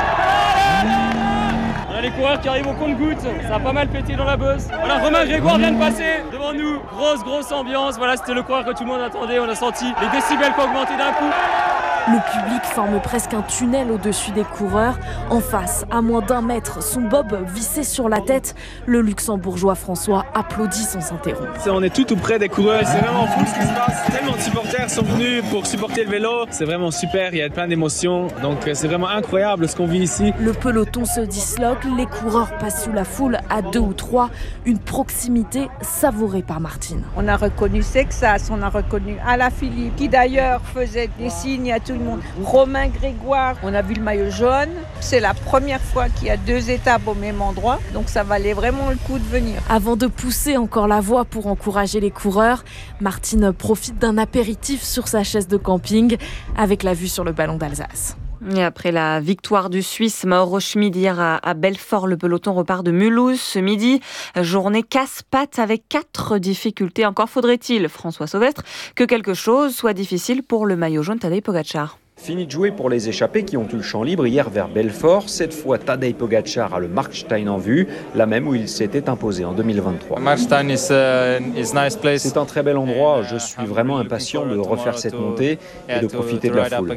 On a les coureurs qui arrivent au compte-gouttes, ça a pas mal pété dans la bosse. Voilà, Romain Grégoire vient de passer devant nous. Grosse ambiance, voilà, c'était le coureur que tout le monde attendait. On a senti les décibels qui ont augmenté d'un coup. Le public forme presque un tunnel au-dessus des coureurs. En face, à moins d'1 mètre, son bob vissé sur la tête, le luxembourgeois François applaudit sans s'interrompre. On est tout près des coureurs, c'est vraiment fou ce qui se passe. Tellement de supporters sont venus pour supporter le vélo, c'est vraiment super, il y a plein d'émotions, donc c'est vraiment incroyable ce qu'on vit ici. Le peloton se disloque, les coureurs passent sous la foule à 2 ou 3, une proximité savourée par Martine. On a reconnu Sexas, on a reconnu Alaphilippe, qui d'ailleurs faisait des signes à tout le monde. Romain Grégoire, on a vu le maillot jaune. C'est la première fois qu'il y a 2 étapes au même endroit, donc ça valait vraiment le coup de venir. Avant de pousser encore la voix pour encourager les coureurs, Martine profite d'un apéritif sur sa chaise de camping avec la vue sur le ballon d'Alsace. Et après la victoire du Suisse Mauro Schmid hier à Belfort, le peloton repart de Mulhouse ce midi. Journée casse-pattes avec 4 difficultés. Encore faudrait-il, François Sauvestre, que quelque chose soit difficile pour le maillot jaune Tadej Pogačar. Fini de jouer pour les échappés qui ont eu le champ libre hier vers Belfort. Cette fois, Tadej Pogačar a le Markstein en vue, la même où il s'était imposé en 2023. C'est un très bel endroit. Je suis vraiment impatient de refaire cette montée et de profiter de la foule.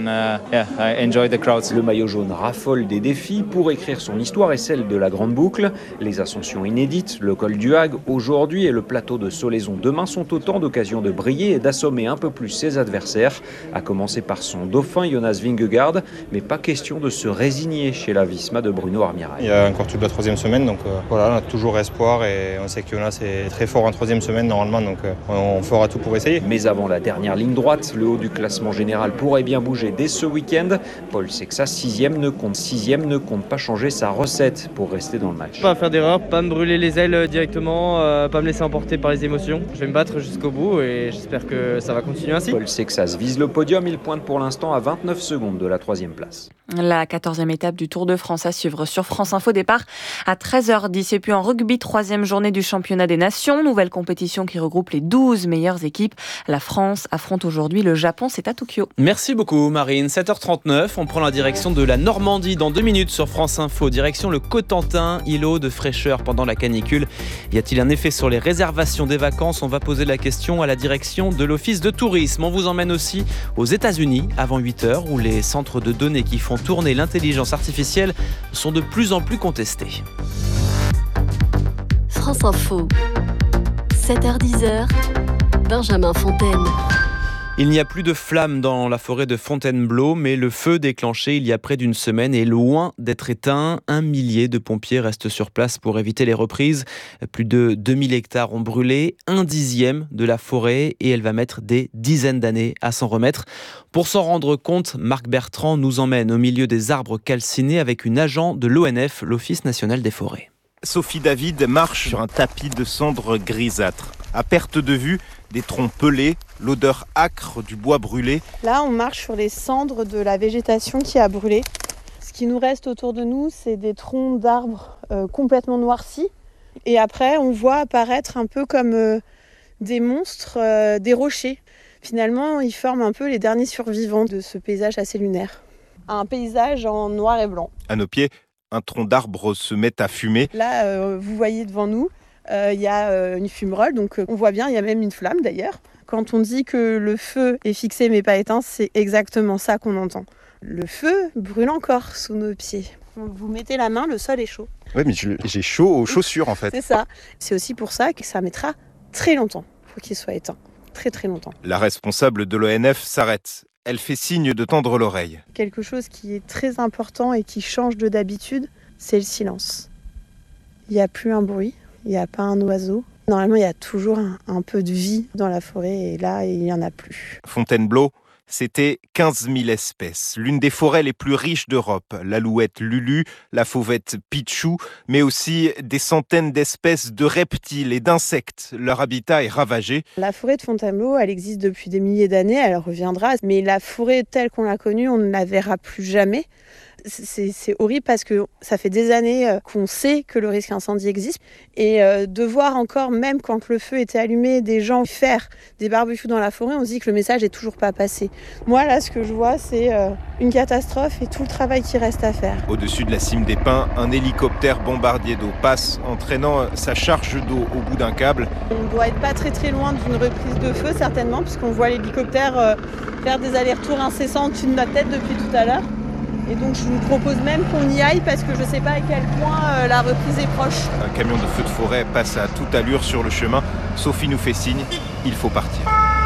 Le maillot jaune raffole des défis pour écrire son histoire et celle de la Grande Boucle. Les ascensions inédites, le col du Hague aujourd'hui et le plateau de Solaison demain sont autant d'occasions de briller et d'assommer un peu plus ses adversaires, à commencer par son dauphin Jonas Vingegaard, mais pas question de se résigner chez la Visma de Bruno Armirail. Il y a encore toute la 3e semaine, donc voilà, on a toujours espoir et on sait que Jonas est très fort en 3e semaine normalement, donc on fera tout pour essayer. Mais avant la dernière ligne droite, le haut du classement général pourrait bien bouger dès ce week-end. Paul Sexas, 6e, ne compte pas changer sa recette pour rester dans le match. Pas faire d'erreur, pas me brûler les ailes directement, pas me laisser emporter par les émotions. Je vais me battre jusqu'au bout et j'espère que ça va continuer ainsi. Paul Sexas vise le podium, il pointe pour l'instant temps à 29 secondes de la 3e place. La 14e étape du Tour de France à suivre sur France Info, départ à 13h10. Et puis en rugby, 3e journée du championnat des nations. Nouvelle compétition qui regroupe les 12 meilleures équipes. La France affronte aujourd'hui le Japon, c'est à Tokyo. Merci beaucoup Marine, 7h39, on prend la direction de la Normandie dans 2 minutes sur France Info. Direction le Cotentin, îlot de fraîcheur pendant la canicule. Y a-t-il un effet sur les réservations des vacances? On va poser la question à la direction de l'Office de tourisme. On vous emmène aussi aux États-Unis avant 8h où les centres de données qui font tourner l'intelligence artificielle sont de plus en plus contestés. France Info, 7h10, Benjamin Fontaine. Il n'y a plus de flammes dans la forêt de Fontainebleau, mais le feu déclenché il y a près d'une semaine est loin d'être éteint. 1 millier de pompiers restent sur place pour éviter les reprises. Plus de 2000 hectares ont brûlé, 1/10 de la forêt, et elle va mettre des dizaines d'années à s'en remettre. Pour s'en rendre compte, Marc Bertrand nous emmène au milieu des arbres calcinés avec une agent de l'ONF, l'Office national des forêts. Sophie David marche sur un tapis de cendres grisâtres. À perte de vue, des troncs pelés, l'odeur âcre du bois brûlé. Là, on marche sur les cendres de la végétation qui a brûlé. Ce qui nous reste autour de nous, c'est des troncs d'arbres complètement noircis. Et après, on voit apparaître un peu comme des monstres, des rochers. Finalement, ils forment un peu les derniers survivants de ce paysage assez lunaire. Un paysage en noir et blanc. À nos pieds, un tronc d'arbre se met à fumer. Là, vous voyez devant nous, il y a une fumerole, donc on voit bien, il y a même une flamme d'ailleurs. Quand on dit que le feu est fixé mais pas éteint, c'est exactement ça qu'on entend. Le feu brûle encore sous nos pieds. Vous mettez la main, le sol est chaud. Oui, mais j'ai chaud aux chaussures en fait. C'est ça. C'est aussi pour ça que ça mettra très longtemps. Il faut qu'il soit éteint. Très très longtemps. La responsable de l'ONF s'arrête. Elle fait signe de tendre l'oreille. Quelque chose qui est très important et qui change de d'habitude, c'est le silence. Il n'y a plus un bruit, il n'y a pas un oiseau. Normalement, il y a toujours un peu de vie dans la forêt et là, il n'y en a plus. Fontainebleau, c'était 15 000 espèces. L'une des forêts les plus riches d'Europe. L'alouette Lulu, la fauvette Pichou, mais aussi des centaines d'espèces de reptiles et d'insectes. Leur habitat est ravagé. La forêt de Fontainebleau, elle existe depuis des milliers d'années, elle reviendra. Mais la forêt telle qu'on l'a connue, on ne la verra plus jamais. C'est horrible parce que ça fait des années qu'on sait que le risque incendie existe. Et de voir encore, même quand le feu était allumé, des gens faire des barbecues dans la forêt, on se dit que le message n'est toujours pas passé. Moi, là, ce que je vois, c'est une catastrophe et tout le travail qui reste à faire. Au-dessus de la cime des pins, un hélicoptère bombardier d'eau passe, entraînant sa charge d'eau au bout d'un câble. On ne doit être pas très très loin d'une reprise de feu, certainement, puisqu'on voit l'hélicoptère faire des allers-retours incessants au-dessus de notre tête depuis tout à l'heure. Et donc je vous propose même qu'on y aille parce que je ne sais pas à quel point la reprise est proche. Un camion de feu de forêt passe à toute allure sur le chemin. Sophie nous fait signe, il faut partir.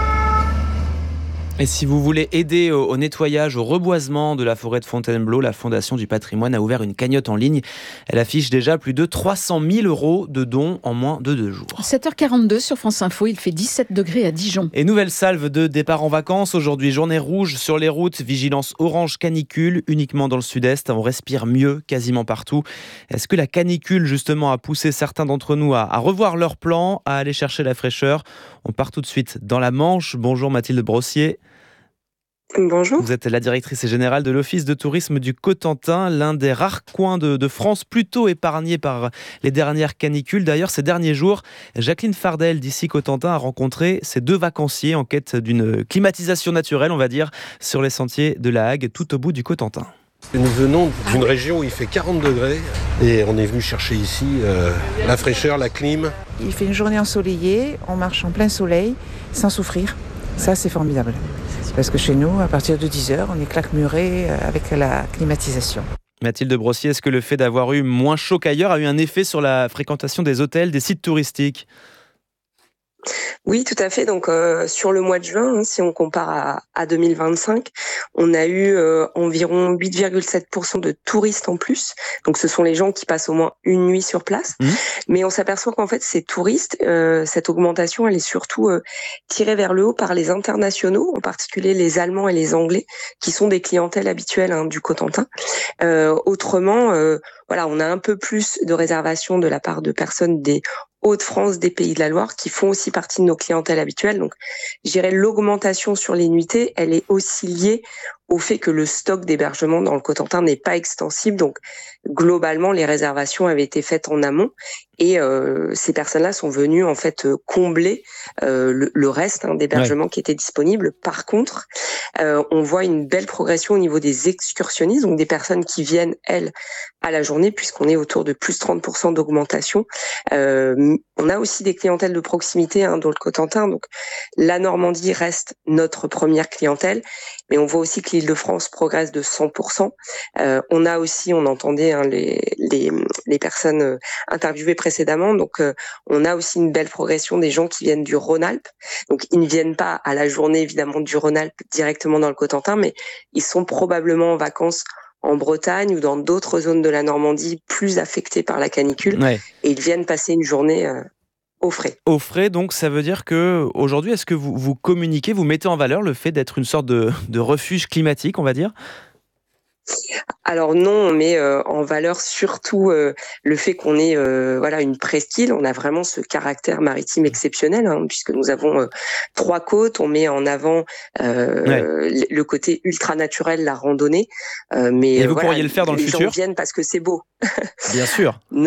Et si vous voulez aider au nettoyage, au reboisement de la forêt de Fontainebleau, la Fondation du patrimoine a ouvert une cagnotte en ligne. Elle affiche déjà plus de 300 000 € de dons en moins de 2 jours. 7h42 sur France Info, il fait 17 degrés à Dijon. Et nouvelle salve de départ en vacances. Aujourd'hui, journée rouge sur les routes, vigilance orange canicule uniquement dans le sud-est. On respire mieux quasiment partout. Est-ce que la canicule justement a poussé certains d'entre nous à revoir leur plan, à aller chercher la fraîcheur? On part tout de suite dans la Manche. Bonjour Mathilde Brossier. Bonjour. Vous êtes la directrice générale de l'Office de tourisme du Cotentin, l'un des rares coins de France plutôt épargnés par les dernières canicules. D'ailleurs, ces derniers jours, Jacqueline Fardel d'ici Cotentin a rencontré ces 2 vacanciers en quête d'une climatisation naturelle, on va dire, sur les sentiers de la Hague, tout au bout du Cotentin. Nous venons d'une région où il fait 40 degrés et on est venu chercher ici la fraîcheur, la clim. Il fait une journée ensoleillée, on marche en plein soleil sans souffrir. Ça, c'est formidable. Parce que chez nous, à partir de 10h, on est claquemuré avec la climatisation. Mathilde Brossier, est-ce que le fait d'avoir eu moins chaud qu'ailleurs a eu un effet sur la fréquentation des hôtels, des sites touristiques ? Oui, tout à fait. Donc, sur le mois de juin, si on compare à 2025, on a eu environ 8,7% de touristes en plus. Donc, ce sont les gens qui passent au moins une nuit sur place. Mais on s'aperçoit qu'en fait, ces touristes, cette augmentation, elle est surtout tirée vers le haut par les internationaux, en particulier les Allemands et les Anglais, qui sont des clientèles habituelles du Cotentin. Autrement, voilà, on a un peu plus de réservations de la part de personnes des Hauts-de-France, des Pays de la Loire, qui font aussi partie de nos clientèles habituelles. Donc, je dirais l'augmentation sur les nuitées, elle est aussi liée au fait que le stock d'hébergement dans le Cotentin n'est pas extensible. Donc, globalement, les réservations avaient été faites en amont et ces personnes-là sont venues en fait combler le reste d'hébergement qui était disponible. Par contre, on voit une belle progression au niveau des excursionnistes, donc des personnes qui viennent, elles, à la journée, puisqu'on est autour de plus 30% d'augmentation. On a aussi des clientèles de proximité dans le Cotentin, donc la Normandie reste notre première clientèle, mais on voit aussi que l'Île-de-France progresse de 100%. On a aussi, on entendait les personnes interviewées précédemment, donc on a aussi une belle progression des gens qui viennent du Rhône-Alpes. Donc ils ne viennent pas à la journée évidemment du Rhône-Alpes directement dans le Cotentin, mais ils sont probablement en vacances en Bretagne ou dans d'autres zones de la Normandie plus affectées par la canicule, et ils viennent passer une journée au frais. Au frais, donc ça veut dire que aujourd'hui, est-ce que vous communiquez, vous mettez en valeur le fait d'être une sorte de refuge climatique, on va dire ? Alors non, on met en valeur surtout le fait qu'on ait une presqu'île. On a vraiment ce caractère maritime exceptionnel, puisque nous avons 3 côtes. On met en avant le côté ultra naturel, la randonnée. Mais et vous pourriez le faire dans le futur ? Les gens viennent parce que c'est beau. Bien sûr. Non,